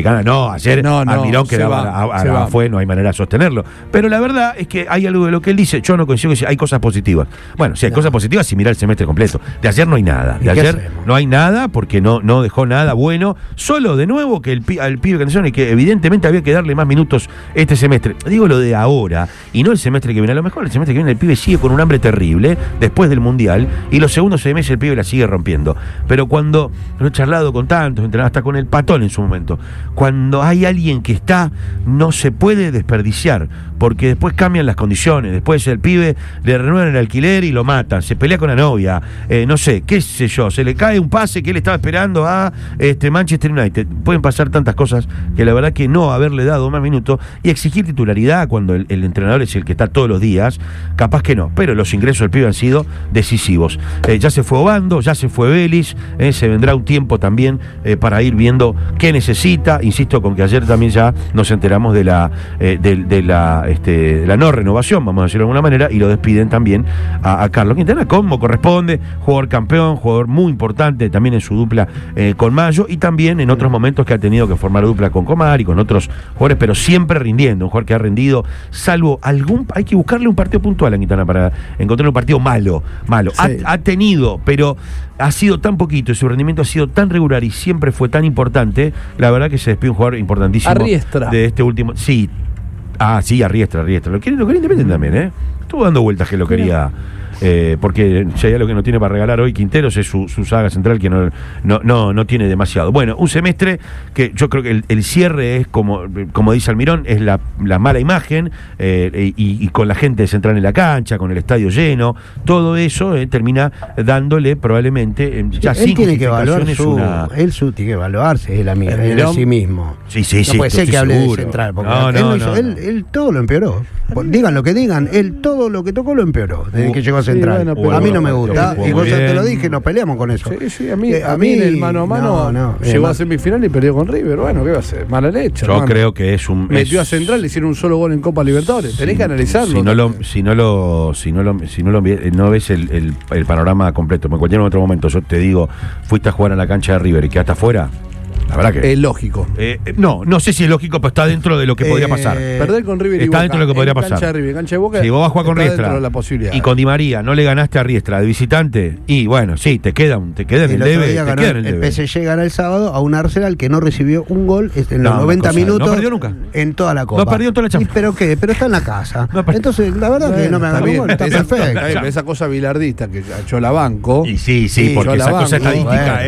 Sudamericana. No, ayer
no, no,
Almirón quedaba fue, no hay manera de sostenerlo. Pero la verdad es que hay algo de lo que él dice, yo no coincido que hay cosas positivas. Bueno, si hay no. cosas positivas, si mirar el semestre completo. De ayer no hay nada. De ayer hacemos? no hay nada porque no, no dejó nada bueno. Solo de nuevo que el, al pibe que que evidentemente había que darle más minutos este semestre. Digo lo de ahora y no el semestre que viene. A lo mejor el semestre que viene el pibe sigue con un hambre terrible después del Mundial y los segundos seis meses el pibe la sigue rompiendo. Pero cuando lo he charlado con tantos, hasta con el Patón en su momento, cuando hay alguien que está, no se puede desperdiciar, porque después cambian las condiciones, después el pibe le renuevan el alquiler y lo matan, se pelea con la novia, eh, no sé, qué sé yo, se le cae un pase que él estaba esperando a este Manchester United. Pueden pasar tantas cosas que la verdad que no haberle dado más minutos y exigir titularidad cuando el, el entrenador es el que está todos los días, capaz que no, pero los ingresos del pibe han sido decisivos. Eh, ya se fue Obando, ya se fue Vélez, eh, se vendrá un tiempo también eh, para ir viendo qué necesita. Insisto con que ayer también ya nos enteramos de la eh, de, de la este, de la no renovación, vamos a decirlo de alguna manera, y lo despiden también a, a Carlos Quintana como corresponde, jugador campeón, jugador muy importante también en su dupla eh, con Mayo y también en otros momentos que ha tenido que formar dupla con Comar y con otros jugadores, pero siempre rindiendo, un jugador que ha rendido, salvo algún, hay que buscarle un partido puntual a Quintana para encontrar un partido malo, malo, sí. ha, ha tenido, pero ha sido tan poquito y su rendimiento ha sido tan regular y siempre fue tan importante, la verdad que se despide un jugador importantísimo
Arriestra.
de este último, sí, ah, sí, Arriestra, Arriestra, lo quiere, lo quiere Independiente también, ¿eh? Estuvo dando vueltas que lo quería... Eh, porque si hay algo que no tiene para regalar hoy Quinteros es su, su saga central que no, no, no, no tiene demasiado. Bueno, un semestre que yo creo que el, el cierre es como, como dice Almirón, es la, la mala imagen eh, y, y con la gente central en la cancha, con el estadio lleno, todo eso eh, termina dándole probablemente eh, ya
sí, él tiene que evaluar su, una... él su, tiene que evaluarse él a, mí, él a sí mismo.
Sí, sí,
no
sí.
No puede ser que hable
seguro.
de central, porque
no,
él,
no,
no hizo,
no,
él,
no.
él todo lo empeoró. Digan lo que digan, él todo lo que tocó lo empeoró desde uh, que llegó a central. Sí, bueno, pero, a mí no me gusta, y vos te lo dije, nos peleamos con eso.
Sí, sí, a mí, eh, a mí en el mano a mano no, no, llegó a semifinal y perdió con River. Bueno, ¿qué va a hacer? Mala leche.
Yo
hermano.
creo que es un.
Metió
es,
a Central, le hicieron un solo gol en Copa Libertadores. Sí, tenés que analizarlo.
Si no lo, si no lo, si no lo, si no lo no ves el, el, el panorama completo, en cualquier otro momento yo te digo, fuiste a jugar a la cancha de River y quedaste afuera. La verdad que
es lógico.
Eh, no, no sé si es lógico, pero está dentro de lo que eh, podría pasar.
Perder con River y
está
Boca,
dentro de lo que podría pasar.
Cancha de River, cancha de Boca.
Si vos vas a jugar con Riestra
la posibilidad.
Y con Di María no le ganaste a Riestra de visitante, y bueno, sí, te queda, te queda en el, el debe. Te
ganó,
queda en el,
el
debe.
P S G gana el sábado a un Arsenal que no recibió un gol en los
no,
noventa
cosa,
minutos.
No perdió nunca.
En toda la Copa.
No perdió toda la Champions.
¿Pero qué? Pero está en la casa. No Entonces, la verdad bueno, que no me agarró un gol. Está
esa,
perfecto.
Bien, esa cosa bilardista que yo la banco.
Y sí, sí, porque esa cosa estadística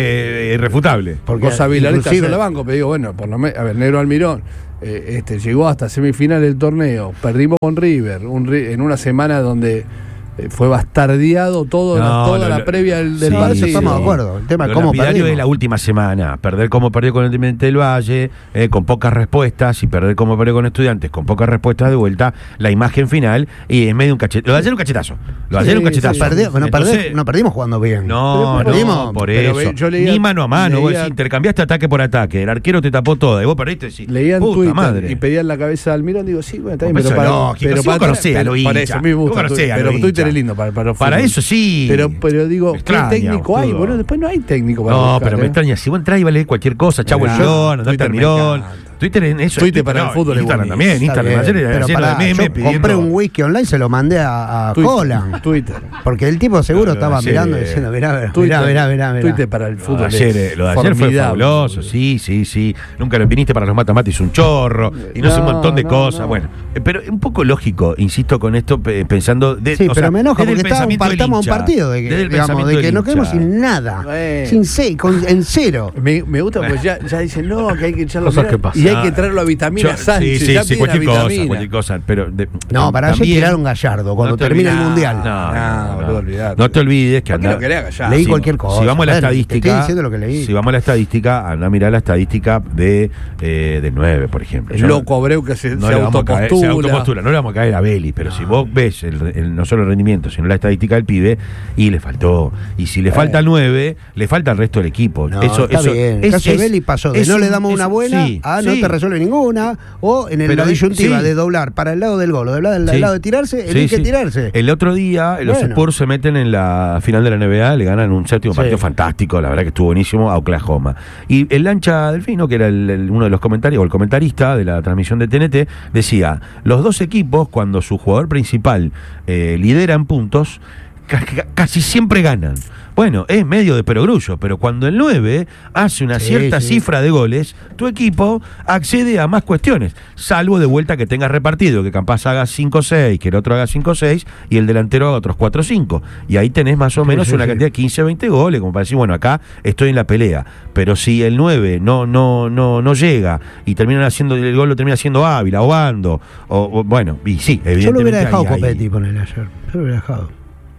es irrefutable.
Cosa bilardista yo la banco, pero digo, bueno, por lo menos, a ver, Negro Almirón eh, este, llegó hasta semifinal del torneo, perdimos con River un, en una semana donde eh, fue bastardeado todo, no, toda lo, la lo, previa del, del
sí,
partido.
Estamos de acuerdo. El tema es
lo
cómo perdimos.
Es la última semana, perder como perdió con el Independiente del Valle, eh, con pocas respuestas, y perder como perdió con Estudiantes, con pocas respuestas de vuelta, la imagen final, y en medio de un cachetazo. Lo de ayer un cachetazo. Lo de ayer sí, un cachetazo.
Sí, perdió, no,
Entonces,
perdés, no perdimos jugando bien.
No,
perdimos,
no, por eso. Ve, yo leía, ni mano a mano, leía, vos decís, intercambiaste ataque por ataque, el arquero te tapó toda, y vos perdiste, sí.
Leían Twitter madre. Y pedían la cabeza de Almirón, digo, sí, bueno, está bien,
pero para. No, pero para
conocés a lo hincha. Para eso, a mí me gusta. Pero Twitter es lindo para para
Para eso sí.
Pero, pero digo,
extraña,
¿qué técnico hay? Bueno, después no hay técnico para
No,
buscar,
pero
¿eh?
me extraña. Si vos entras y vale cualquier cosa, chau el León, andate al Mirón. Twitter en eso.
Twitter para el fútbol
Instagram
es
también. Instagram ayer
pero para, meme, yo compré un whisky online, se lo mandé a, a Holland.
Twitter.
Porque el tipo seguro estaba mirando y diciendo, mirá, mirá, mirá, mirá.
Twitter para el fútbol.
Ayer, lo de ayer fue fabuloso. Sí, sí, sí. Nunca lo viniste para los matamatis un chorro. Y no sé, un montón de cosas. Bueno, pero un poco lógico, insisto con esto, pensando. De,
sí,
o
pero
sea,
me enoja porque estamos un partido de que, digamos, de que nos quedamos sin nada. Sin seis, en cero.
Me gusta porque ya dicen, no, que hay que echarlo y hay que traerlo a vitamina. Mira,
Yo,
Sánchez,
sí, sí, sí, cualquier cosa, cualquier cosa, pero de,
no, para allá tiraron Gallardo cuando no termine olvidás, el mundial.
No, no, no, no,
no,
no te olvides que anda,
leí si, cualquier cosa.
Si vamos a la estadística,
lo que leí.
si vamos a la estadística, anda a mirar la estadística de eh, del nueve, por ejemplo.
El Yo loco Abreu que se, no se, autopostula.
se autopostula. No le vamos a caer a Beli, pero no. si vos ves el, el, no solo el rendimiento, sino la estadística del pibe, y le faltó. Y si le falta el nueve, le falta el resto del equipo.
No,
eso,
está
eso
bien. El caso de Beli pasó de no le damos una buena a no no te resuelve ninguna, o en el, la disyuntiva sí. de doblar para el lado del gol o del lado, del sí. lado de tirarse, elige sí, sí. tirarse.
El otro día los bueno. Spurs se meten en la final de la N B A, le ganan un séptimo sí. partido fantástico, la verdad que estuvo buenísimo, a Oklahoma. Y el Lancha Delfino, que era el, el, uno de los comentarios, o el comentarista de la transmisión de T N T, decía, los dos equipos, cuando su jugador principal eh, lidera en puntos, casi siempre ganan. Bueno, es medio de perogrullo, pero cuando el nueve hace una sí, cierta sí. cifra de goles, tu equipo accede a más cuestiones, salvo de vuelta que tengas repartido, que capaz haga cinco seis, que el otro haga cinco seis y el delantero haga otros cuatro cinco. Y ahí tenés más o menos sí, sí, una sí. cantidad de quince veinte goles, como para decir, bueno, acá estoy en la pelea. Pero si el nueve no no no no llega y terminan haciendo el gol, lo termina haciendo Ávila o Bando, o, o bueno, y sí, evidentemente.
Yo lo hubiera dejado Copetti ponerle ayer. Yo lo hubiera dejado.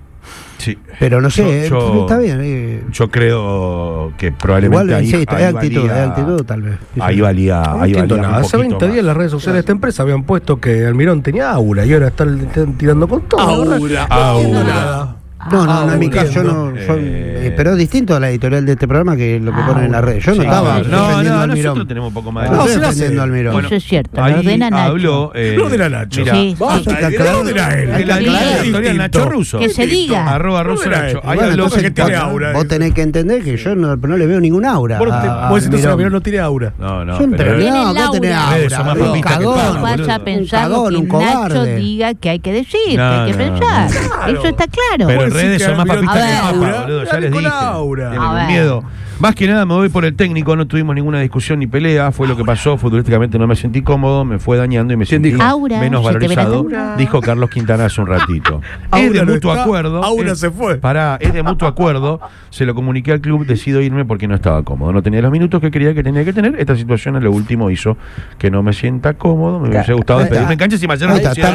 Sí.
Pero no sé,
yo, yo,
está bien. Eh.
Yo creo que probablemente
igual,
ahí,
sí,
ahí
es actitud,
valía,
es actitud, tal vez. Sí,
ahí
valía, no
ahí valía nada. Hace veinte días en las redes sociales de esta empresa habían puesto que Almirón tenía aura y ahora están, están tirando con todo.
Aura,
aura. No, no, no, en mi caso yo no. Yo, eh, pero es distinto a la editorial de este programa que lo que ah, ponen en la red. Yo no sí, estaba.
No, no, nosotros tenemos un poco más de.
No, estoy defendiendo al Almirón.
Eso es cierto. Lo ordena Nacho.
Habló.
Lo ordena Nacho.
Mira,
sí,
basta,
sí.
Lo ordena él. La editorial Nacho Russo.
Que se diga.
Arroba Russo Nacho.
Ahí habló que tiene aura. Vos tenés que entender que yo no le veo ningún aura.
Vos entonces Almirón no tiene aura.
No, no.
Pero no, no tenés aura.
Un cagón. Vaya a pensar lo que Nacho diga que hay que decir, que hay que pensar. Eso está claro.
Pero en redes son más papistas que papas, boludo, ya les dije. Tienen miedo. Más que nada me voy por el técnico, no tuvimos ninguna discusión ni pelea, fue lo que pasó, futbolísticamente no me sentí cómodo, me fue dañando y me sentí
Aura,
menos valorizado, dijo Carlos Quintana hace un ratito. Es de mutuo acuerdo.
Aura se fue.
Pará, es de mutuo acuerdo, se lo comuniqué al club, decido irme porque no estaba cómodo, no tenía los minutos que quería que tenía que tener, esta situación a lo último hizo que no me sienta cómodo, me hubiese gustado despedirme en cancha, si ayer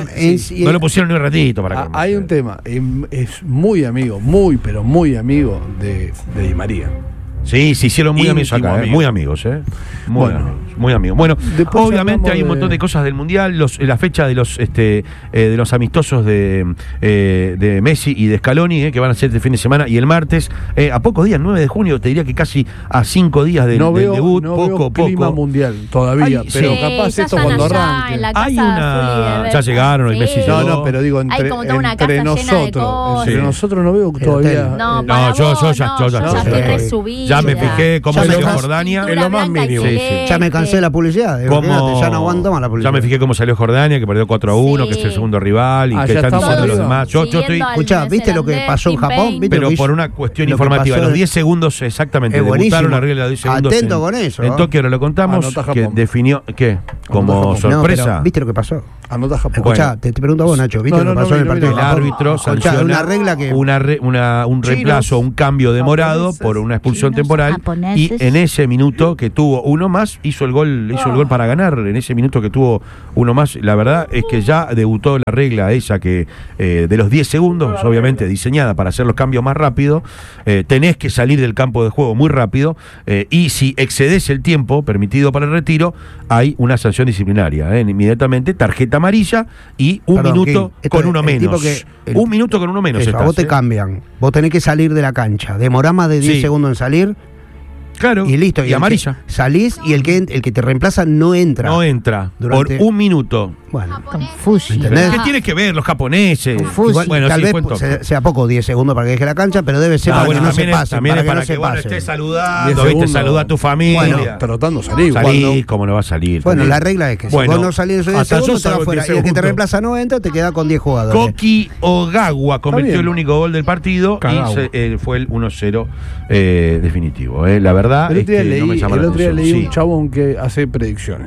no lo pusieron ni un ratito para que
hay un tema, es muy amigo, muy pero muy amigo de, de Di María.
Sí, se hicieron muy amigos acá, amigo. eh, muy amigos, ¿eh? Muy bueno, amigos, muy amigos. Bueno, obviamente hay un montón de... de cosas del Mundial, los, la fecha de los este eh, de los amistosos de, eh, de Messi y de Scaloni, eh, que van a ser este fin de semana, y el martes, eh, a pocos días, nueve de junio, te diría que casi a cinco días del,
no
del
veo,
debut,
no
poco,
veo
poco.
clima mundial todavía,
Ay,
pero
sí,
capaz esto cuando arranque.
Hay una... Ya llegaron, sí. Messi llegó.
No, no, pero digo, entre, entre nosotros, entre nosotros no veo todavía...
No,
eh, no yo, yo ya, yo ya, ya me fijé cómo salió Jordania.
Es lo más mínimo.
Sí, sí. Ya me cansé de la publicidad.
Como,
ya no aguanto más la publicidad.
Ya me fijé cómo salió Jordania, que perdió cuatro a uno, sí. que es el segundo rival y ah, que están diciendo los demás. Yo, yo estoy.
Escuchá, ¿viste lo que pasó en Japón?
Pero por una cuestión informativa, los diez segundos exactamente. Debutaron la regla de los diez segundos.
Atento con eso.
En Tokio ahora lo contamos. Que definió. ¿Qué? Como sorpresa.
¿Viste lo que pasó?
Anota Japón.
Escuchá, te pregunto a vos, Nacho. ¿Viste lo que pasó en el partido?
El árbitro sanciona
una regla que.
Un reemplazo, un cambio demorado por una expulsión temporal. Y en ese minuto que tuvo uno más, hizo el gol, hizo el gol para ganar. En ese minuto que tuvo uno más, la verdad es que ya debutó la regla esa que eh, de los diez segundos, obviamente diseñada para hacer los cambios más rápido, eh, tenés que salir del campo de juego muy rápido, eh, y si excedes el tiempo permitido para el retiro, hay una sanción disciplinaria, eh, inmediatamente tarjeta amarilla y un Perdón, minuto con uno menos. Que el, un minuto con uno menos.
Eso,
estás,
a vos te
eh.
cambian, vos tenés que salir de la cancha, demorás más de diez sí. segundos en salir.
Claro,
y listo, y,
y amarilla.
Salís y el que el que te reemplaza no entra.
No entra durante... por un minuto.
Bueno,
confuso.
¿Qué tiene que ver los japoneses?
Igual, bueno, tal sí, vez sea, sea poco diez segundos para que deje la cancha, pero debe ser ah, para bueno, que no se pase.
También es para que, para que no estés saludando, viste, saluda a tu familia.
Bueno, tratando de salir.
Salí, ¿cómo no va a salir?
Bueno, también. La regla es que si bueno, vos no salís de diez segundos, te vas fuera. Y el que te reemplaza no entra, te queda con diez jugadores.
Koki Ogawa cometió el único gol del partido y se, eh, fue el uno cero eh, definitivo. Eh. La verdad
el
es que
leí,
no me llama
el
la
otro día
atención.
leí
Sí.
un chabón que hace predicciones.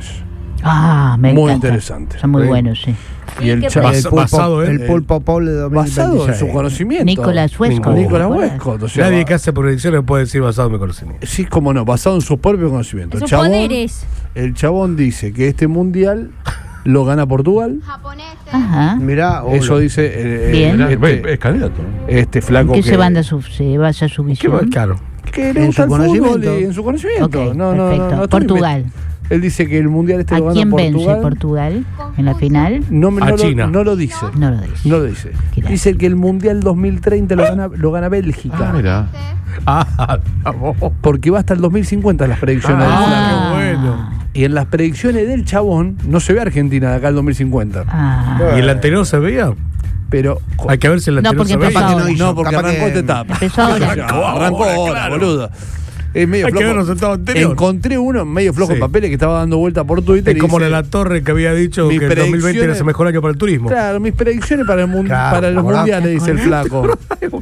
Ah, me
muy
encanta.
interesante.
Son muy ¿sí? buenos, sí.
Y el,
sí,
el,
pulpo, basado en, el pulpo Paul de dos mil veintiséis.
Basado en su conocimiento.
Nicolás Huesco.
Nicolás Huesco. O sea,
nadie que hace predicciones puede decir basado en mi conocimiento.
Sí, como no, basado en sus propios conocimientos.
Sus
chabón,
poderes.
El chabón dice que este mundial lo gana Portugal.
Ajá.
Mirá,
eso lo... dice eh,
Bien.
Este,
es candidato.
Este flaco
¿Qué
que
se banda su, se basa su visión?
Claro.
Que le gusta el fútbol y en su conocimiento.
Okay,
no, no, no, no,
Portugal.
Él dice que el mundial este
¿A
lo gana
quién
Portugal.
vence Portugal en la final?
No, no,
a
lo,
China.
no lo dice.
No lo dice.
No lo dice. Dice que el mundial dos mil treinta lo gana, lo gana Bélgica.
Ah, mira.
Ah,
porque va hasta el dos mil cincuenta las predicciones.
Ah, qué bueno.
Y en las predicciones del chabón no se ve Argentina de acá al dos mil cincuenta.
Ah. ¿Y el anterior se veía?
Pero
hay que ver si el anterior
no, porque
se veía.
Capaz
que no, hizo, no, porque arrancó esta etapa.
Empezó ahora.
Arrancó ahora, claro. Boludo. Es medio
Hay
flojo.
que ver los resultados anteriores.
Encontré uno medio flojo
Sí.
en papeles que estaba dando vuelta por Twitter.
Es como la Torre que había dicho que el dos mil veinte era su mejor año para el turismo.
Claro, mis predicciones para, el mun
Claro,
para los
¿verdad?
mundiales, dice el flaco.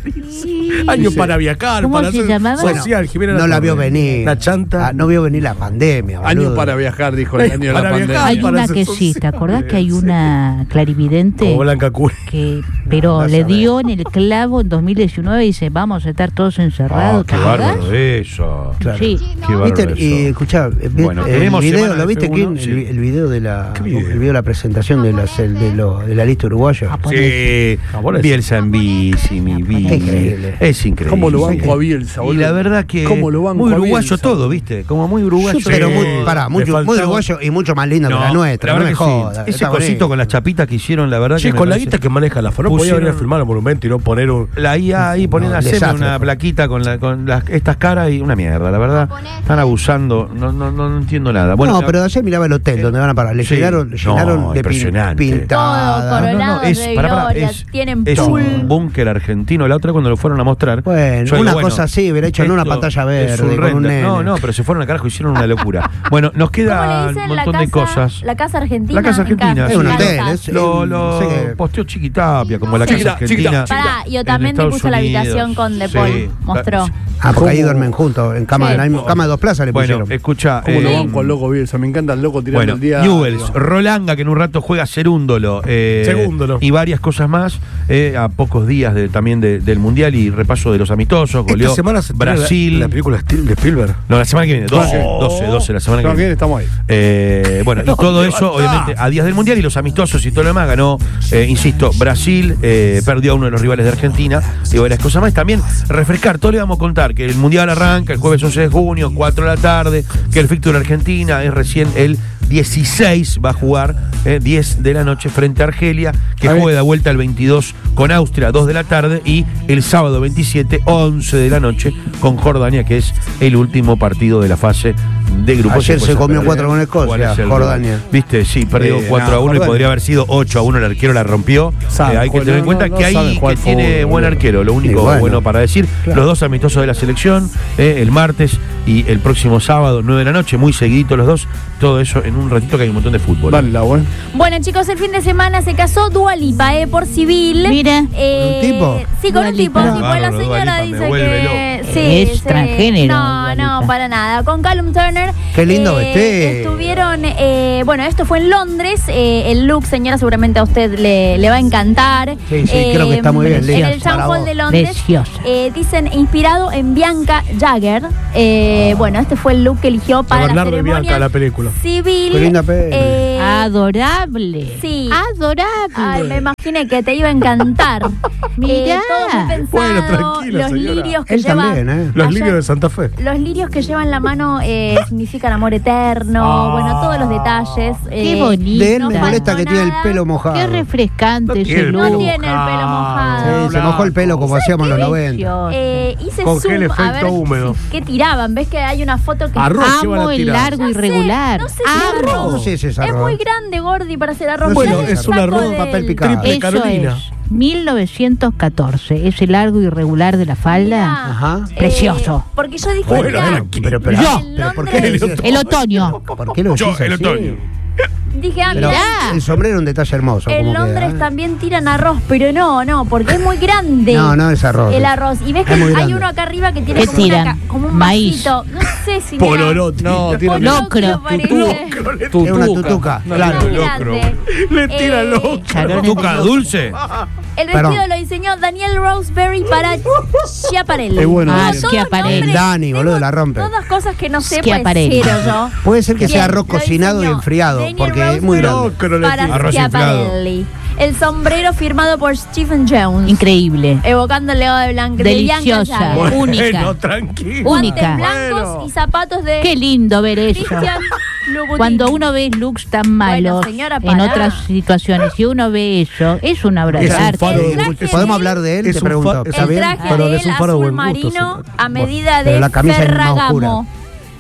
Año
Sí.
para viajar,
¿Cómo
para
se
hacer
llamaba?
social. Jimena
No la
Torre.
vio venir.
La chanta.
Ah, no vio venir la pandemia.
Año
boludo.
para viajar, dijo el año de la
Para
pandemia.
viajar.
Hay
para
una
hacer
que sí, ¿te acordás que hay una clarividente
Como Blanca Curi.
que pero
No,
le
no
dio en el clavo en dos mil diecinueve y dice, vamos a estar todos encerrados?
Ah, qué
¿te acordás?
bárbaro eso.
Claro.
Sí.
Qué bárbaro
¿Viste?
eso.
Y escuchá,
Bueno,
el
tenemos
video,
semana
¿lo
de
viste
F
quién?
uno?
El,
Sí.
el video de la
¿Qué video?
el video de la presentación de, las, el- de, lo- de la lista uruguaya.
Ah, ponele.
Sí,
Ah, por eso.
Bielsa en bici, mi bici.
Increíble.
Es increíble.
¿Cómo lo banco a Bielsa,
Y
boludo?
la verdad que
¿Cómo lo banco
muy
a
uruguayo
Bielsa?
todo, ¿viste? Como muy uruguayo.
Sí, pero
todo.
muy, pará, muy,
Le
muy
faltaba-
uruguayo y mucho más lindo
No,
que la nuestra.
la
No
verdad
me
que
jodas.
sí. Ese
está
cosito
bonito.
con las chapitas que hicieron, la verdad
Che,
que me
con la
parece-
guita que maneja la FONO, podía
Pusieron-
venir a filmar el monumento y no poner un.
La I A ahí poniendo
No,
hacer
desastre,
una
fue.
plaquita con, la, con las, estas caras y una mierda, la verdad. Están abusando, no, no, no, no entiendo nada. Bueno,
no,
la-
pero ayer miraba el hotel donde van a parar. Le
Sí.
llenaron, le
No,
llenaron de pin-
impresionante.
pintada.
Todo coronado de
pará, pará,
gloria,
es,
tienen
es
pool.
un búnker argentino. La otra cuando lo fueron a mostrar.
Bueno,
yo
una
digo,
cosa así, hubiera hecho en una
esto
pantalla
es
verde,
un
con un
render.
nene.
No, no, pero se fueron al carajo, hicieron una locura. Bueno, nos
¿Cómo le
queda
dicen?
un
La
montón de
casa,
cosas.
La casa argentina.
La casa argentina,
en
Es un
sí.
hotel,
casa.
es-
Lo, lo
sé que-
posteó Chiquitapia, como la
Chiquita,
casa argentina.
chiquita.
Pará, y
en
Otamendi
Estados
puso la
Unidos.
habitación con De
Sí.
Paul, mostró.
Ah, porque ahí
¿Cómo?
duermen juntos, en cama,
Sí.
en la misma- cama de dos plazas le
Bueno,
pusieron.
escucha.
¿Cómo lo
eh,
banco al loco Bielsa? Me encanta el loco tirando
Bueno,
el día.
Newell's, Rolanga, que en un rato juega Cerúndolo. Eh,
Segúndolo.
Y varias cosas más, eh, a pocos días de, también de- del Mundial y repaso de los amistosos. Goleó
Esta semana se estrena
Brasil.
La, la película Stil- de Spielberg.
No, la semana que viene, doce,
No.
doce, doce, la semana que
No,
viene.
bien, estamos ahí.
Eh, bueno, y todo eso, obviamente, a días del Mundial y los amistosos y todo lo demás, ganó, eh, insisto, Brasil, eh, perdió a uno de los rivales de Argentina y varias cosas más. También refrescar, todo le vamos a contar, que el Mundial arranca el jueves once de junio, cuatro de la tarde, que el fixture Argentina es recién el dieciséis, va a jugar eh, diez de la noche frente a Argelia, que
A ver.
juega de vuelta el veintidós con Austria, dos de la tarde, y el sábado veintisiete, once de la noche, con Jordania, que es el último partido de la fase de grupos.
Ayer se
Después
comió
perder.
cuatro con Escocia,
¿Cuál es el
Jordania.
rival? Viste, sí, perdió
Eh,
cuatro
no,
a uno y
Jordania.
podría haber sido ocho a uno, el arquero la rompió.
Sabe
Eh, hay que
jugar,
tener en
no,
cuenta
no,
que
no
ahí
sabe jugar
que tiene
fútbol,
buen
boludo.
arquero, lo único
Y
bueno.
bueno.
para decir.
Claro.
Los dos amistosos de la selección, eh, el martes y el próximo sábado, nueve de la noche, muy seguiditos los dos. Todo eso en un ratito que hay un montón de fútbol.
Dale, la buena.
Bueno, chicos, el fin de semana se casó Dua Lipa, eh, por civil.
Mira.
Eh,
¿Con un tipo?
Sí, con
Dua
un tipo.
Lipa.
Sí, pues la
Bárbaro, Dua
señora
Lipa, me
dice
vuelve
que.
loco.
Sí,
Es
sí.
transgénero,
No,
Dua
no,
Lipa.
para nada. Con Callum Turner.
Qué lindo
eh,
vestido.
Estuvieron. eh, bueno, esto fue en Londres. eh, el look, señora, seguramente a usted le, le va a encantar.
Sí, sí, creo que está muy bien,
En
Lea,
el Town
para
Hall
vos.
de Londres.
Preciosa.
eh, dicen inspirado en Bianca Jagger. Eh, Bueno, este fue el look que eligió para la
Bernardo y
ceremonia
Bianca, la película.
civil.
Qué linda peli.
eh,
Adorable.
Sí.
Adorable.
Ay, me imaginé que te iba a encantar.
Mirá.
Eh, todo muy pensado.
Bueno, tranquila,
los
señora.
lirios que
Él
lleva.
también, ¿eh?
Los
Ayer-
lirios de Santa Fe.
Los lirios que lleva en la mano eh, significan amor eterno.
Ah.
Bueno, todos los detalles.
Qué
eh,
bonito.
De él
no
me
faltó
molesta que tiene el
nada.
pelo mojado.
Qué refrescante
No
ese
tiene el
look.
No
pelo
tiene el pelo mojado.
Sí, se mojó el pelo como hacíamos en los noventa.
Precioso.
Eh, hice
Con
zoom
gel
a
efecto
ver
húmedo.
si- qué tiraban. ¿Ves que hay una foto que
Arroz llevan
Amo
a
el
tirar.
largo
No sé,
irregular.
no sé si es
Amo.
arroz.
No sé si es
Es
arroz.
muy grande, Gordi, para hacer arroz.
No sé
Mirá
si
el
es
un
saco
arroz,
del-
papel picado.
Triple
Eso
Carolina.
es mil novecientos catorce. Ese largo irregular de la falda.
Mirá,
Ajá.
eh,
Precioso.
Porque yo dije,
Bueno,
mirá,
era-
Pero, pero,
Yo.
pero ¿por qué
En
le
Londres-
decís-
El otoño.
¿Por qué lo
Yo,
decís
el
así?
otoño.
dije, ah,
Pero
mirá,
el sombrero es un detalle hermoso.
en
como que,
Londres
¿eh?
también tiran arroz, pero no, no, porque es muy grande.
No, no es arroz.
El arroz. Y ves
Es
que
muy
hay
grande.
uno acá arriba que tiene
¿Qué
como, una
tiran?
ca- como un
Maíz.
vasito. No sé si
Polorote.
No, tira
Locro.
parece.
Es una tutuca,
No,
claro.
Más
Locro.
grande.
Le tira
Eh,
loco.
Charones
¿Tuca
de
dulce?
El vestido
Perdón.
lo diseñó Daniel Roseberry para Schiaparelli.
Es bueno,
Tengo
Daniel.
todos
Schiaparelli.
nombres,
Dani,
tengo
boludo, la rompe.
Todas cosas que no sé, pues
Schiaparelli.
cero yo.
Puede ser que
Bien,
sea arroz
lo
cocinado y
diseñó
enfriado,
Daniel
porque es muy
Roseberry
grande.
Locro le
para
tira.
Arroz
Schiaparelli. El sombrero firmado por Stephen Jones.
Increíble.
Evocando el legado de Blanca. de Bianca
Deliciosa.
Jagger.
Única.
Bueno, tranquilo.
Guantes
única.
blancos
Bueno.
y zapatos de
Qué lindo ver eso.
Christian Louboutin.
Cuando uno ve looks tan malos
señora,
en
pará.
otras situaciones, si uno ve eso, es una obra de
Es un
arte.
faro
El
de
traje
gusto.
¿Podemos
de-
hablar de él?
Es
Te
un
pregunto.
fa-
¿Está
El
bien?
traje
Pero
de
es
él
un faro de
azul
buen gusto,
marino
sí.
a medida
Pero
de
la camisa es más
Ferragamo.
oscura.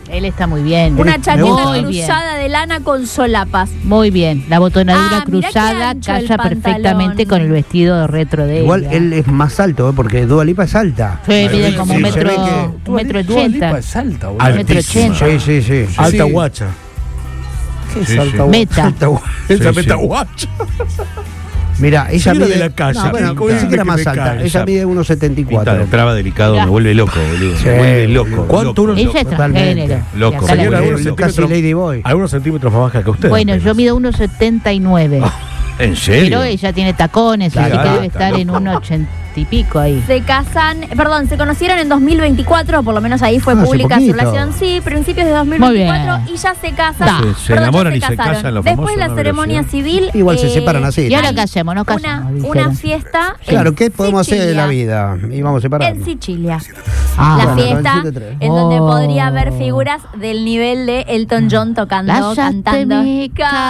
Él está muy bien.
Una chaqueta
muy
cruzada
bien.
de lana con solapas.
Muy bien. La botonadura
Ah, mirá
cruzada
qué ancho el
casa perfectamente
pantalón.
con el vestido retro de
Igual
ella.
él es más alto, ¿eh? Porque Dua Lipa es alta.
Sí, mide
sí,
como
sí,
un
se
metro,
ve que-
un metro
Dua Lipa
ochenta.
es alta, boludo.
Al- metro
Altísima.
ochenta.
Sí, sí, sí.
Alta
Sí.
guacha.
¿Qué es
Sí,
alta,
sí.
boludo?
Meta.
Alta gua-
Esa
Sí,
meta
sí.
guacha.
Mira, ella
Señora
mide.
de la calle,
No, bueno,
pinta.
como dice que era
Que
más
me
alta.
cae,
Ella
esa-
mide uno setenta y
Pinta de
cuatro.
traba delicado,
Mirá.
me vuelve loco, boludo.
Sí,
Me vuelve loco.
¿Cuánto
loco.
uno-
Ella es
Totalmente.
transgénero.
Loco.
Y acá la
Señora,
vuelve
algunos
loca.
Casi
centímetros-
Ladyboy.
Algunos centímetros más baja que usted.
Bueno,
apenas.
yo mido uno setenta y nueve.
¿En serio?
Pero ella tiene tacones,
Claro,
así que debe
está
estar en
loco.
un ochenta y pico ahí.
Se casan, perdón, se conocieron en dos mil veinticuatro, por lo menos ahí fue
Ah, hace
pública su
poquito.
relación, sí, principios de dos mil
Muy
veinticuatro
bien.
y ya se casan.
Da.
Se- se
Perdón, ya
enamoran y se
casaron.
casan los
Después
famosos,
la
¿no?
ceremonia civil.
Igual se
eh,
separan así.
¿Y ahora
hay
qué hacemos? Nos
Una,
casamos,
una
dijeron.
fiesta.
Claro,
en
¿qué podemos hacer de la
Sicilia.
vida? Y vamos a separar.
En Sicilia.
Ah,
la
bueno,
fiesta
con siete tres.
en donde
Oh.
podría haber figuras del nivel de Elton John tocando, cantando.
Láyate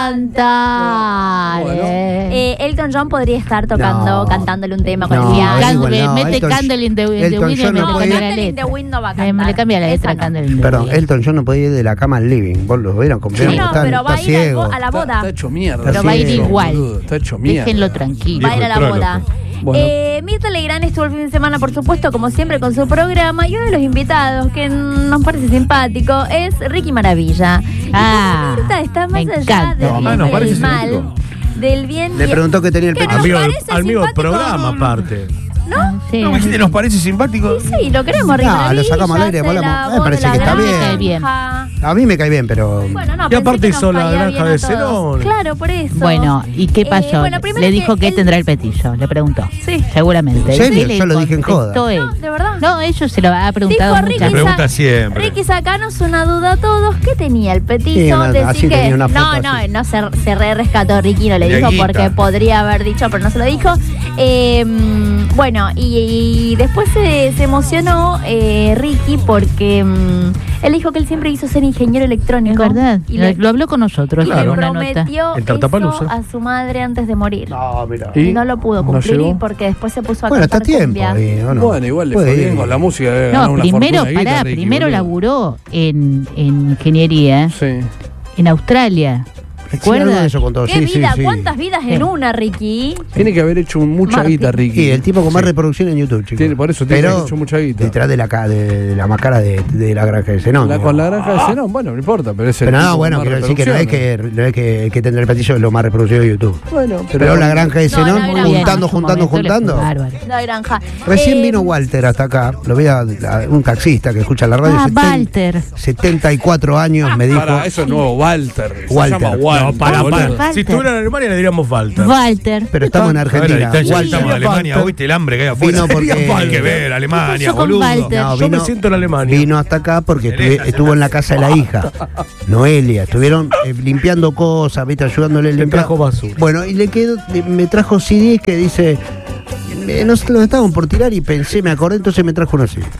cantar.
Bueno.
Eh, Elton John podría estar tocando,
No.
cantándole un tema con
No,
el piano.
es
Can-
igual,
me
no,
mete
Elton-
Candle in the, in the
Elton
Wind y
John
me
no
le
puede
cambia
ir-
la
Candle in the
letra.
Wind no va a
Me- me
cantar.
le cambia la letra
Esa no.
Candle in the
Perdón,
Wind.
Elton John no podía ir de la cama al living. ¿Vos lo vieron? Como
Sí,
vieron,
no,
está-
pero va
está
a ir al
ciego.
bo- a la
Está,
boda.
está hecho mierda.
Pero va a ir
Sí,
igual.
boludo, está hecho mierda.
Déjenlo tranquilo.
Va a ir a la
Viejo
boda.
Bueno.
Eh, Mirta Legrand estuvo el fin de semana, por supuesto, como siempre, con su programa. Y uno de los invitados que nos parece simpático es Ricky Maravilla. Y
Ah,
como Mirta está más
me
allá
encanta.
del
Ah,
bien
nos
y
parece
del mal,
simpático.
del bien
Le
y
preguntó que tenía el
¿Qué
petiso.
nos
Amigo, del-
parece
amigo del
simpático?
programa, aparte.
¿no?
Sí.
¿No me dijiste, nos parece simpático?
Sí, sí, lo queremos, Ricky
Ah, lo
Maravilla.
sacamos al aire,
hace
hablamos.
la
Eh, me
voz
parece
de la
que está
granja.
bien.
Bien.
A mí me cae bien, pero.
Bueno, no,
Y
pensé
aparte
que nos
hizo la
caía
granja
bien a
de
todos.
Zenón.
Claro, por eso.
Bueno, ¿y qué
Eh,
pasó?
bueno, primero
Le
que
dijo que
él-
tendrá el petiso, le preguntó.
Sí.
Seguramente.
¿En serio?
¿Qué le
Yo lo dije en joda.
contestó él?
No, de verdad.
No, eso se lo ha preguntado
Dijo
muchas
La
Ricky
veces.
pregunta
Sa-
siempre.
Ricky, sacanos una duda a todos. ¿Qué tenía el petizo?
Sí, una-
Decir
así
que
tenía una foto
no, no,
así.
no se, se re rescató Ricky, no le dijo
Dieguita.
porque podría haber dicho, pero no se lo dijo. Eh, bueno, y, y después se, se emocionó eh, Ricky porque mm, él dijo que él siempre quiso ser ingeniero
Es
electrónico.
verdad.
Y
Lo,
le,
lo habló con nosotros
y
en
le
una nota.
prometió
En
eso
Tartapalusa.
a su madre antes de morir.
No, mira.
Y,
¿Y?
no lo pudo
¿No
cumplir
llegó?
porque después se puso a
Bueno, está a
cantar
tiempo
cumbia.
ahí, ¿o no?
Bueno, igual le
Puede
fue bien
ir.
con la música. debe ganar
No,
una
primero,
fortuna de guita,
pará,
Ricky,
primero
boludo.
laburó en, en ingeniería
Sí.
en Australia.
Sí, algo de
¿Recuerdas?
eso contó.
¿Qué
Sí, sí,
vida?
sí.
¿Cuántas vidas en una, Ricky?
Tiene que haber hecho mucha
Martín.
guita, Ricky.
Sí, el tipo con más
Sí.
reproducción en YouTube, chicos.
Tiene- por eso tiene
Pero
hecho mucha guita.
detrás de la, ca- de, de la máscara de, de la granja de Zenón.
La,
¿no?
con la granja de Zenón, bueno, no importa, pero es el
Pero
tipo
no,
con
bueno,
más
quiero decir que no es
reproducciones.
que, no es que el que tendrá el petiso es lo más reproducido de YouTube.
Bueno,
Pero, la granja de
No, la
Zenón,
granja.
juntando,
En su
juntando,
momento le fue
juntando.
bárbaro.
La granja.
Recién
Eh,
vino Walter hasta acá, lo vi a, a un taxista que escucha la radio.
Ah,
seten-
Walter.
setenta y cuatro años me dijo.
Para, eso es nuevo, Walter. Se
Walter.
llama Walter.
No, para,
boludo.
para.
Walter.
Si estuviera en Alemania le diríamos Walter.
Walter.
Pero estamos en
A ver, la
Argentina.
distancia que
Walter.
estamos de Alemania, ¿viste el hambre que hay afuera?
Vino porque-
Hay que ver, Alemania,
¿Qué pasó con
boludo.
Walter?
No,
Yo me
vino-
siento en Alemania.
Vino hasta acá porque estuve-
Teresa,
estuvo en la casa de la hija, Noelia. Estuvieron eh, limpiando cosas, ¿viste? Ayudándole a
Le
limpiar.
trajo basura.
Bueno, y le quedó, me trajo C Ds que dice. eh, No se los estaban por tirar y pensé, me acordé, entonces me trajo unos C Ds.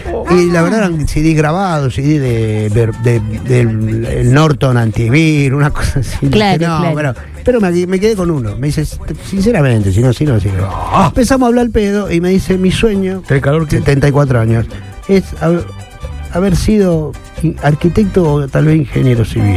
Y la verdad eran C Ds grabados, C Ds de, de- de- del el Norton Antivir, una cosa así.
Claro,
Dije, no,
claro.
pero, pero me, me quedé con uno. Me dice, sinceramente, si no, si no, si no. Empezamos a hablar al pedo y me dice, mi sueño,
¿Tenés calor que?
setenta y cuatro años, es haber, haber sido in- arquitecto o tal vez ingeniero civil.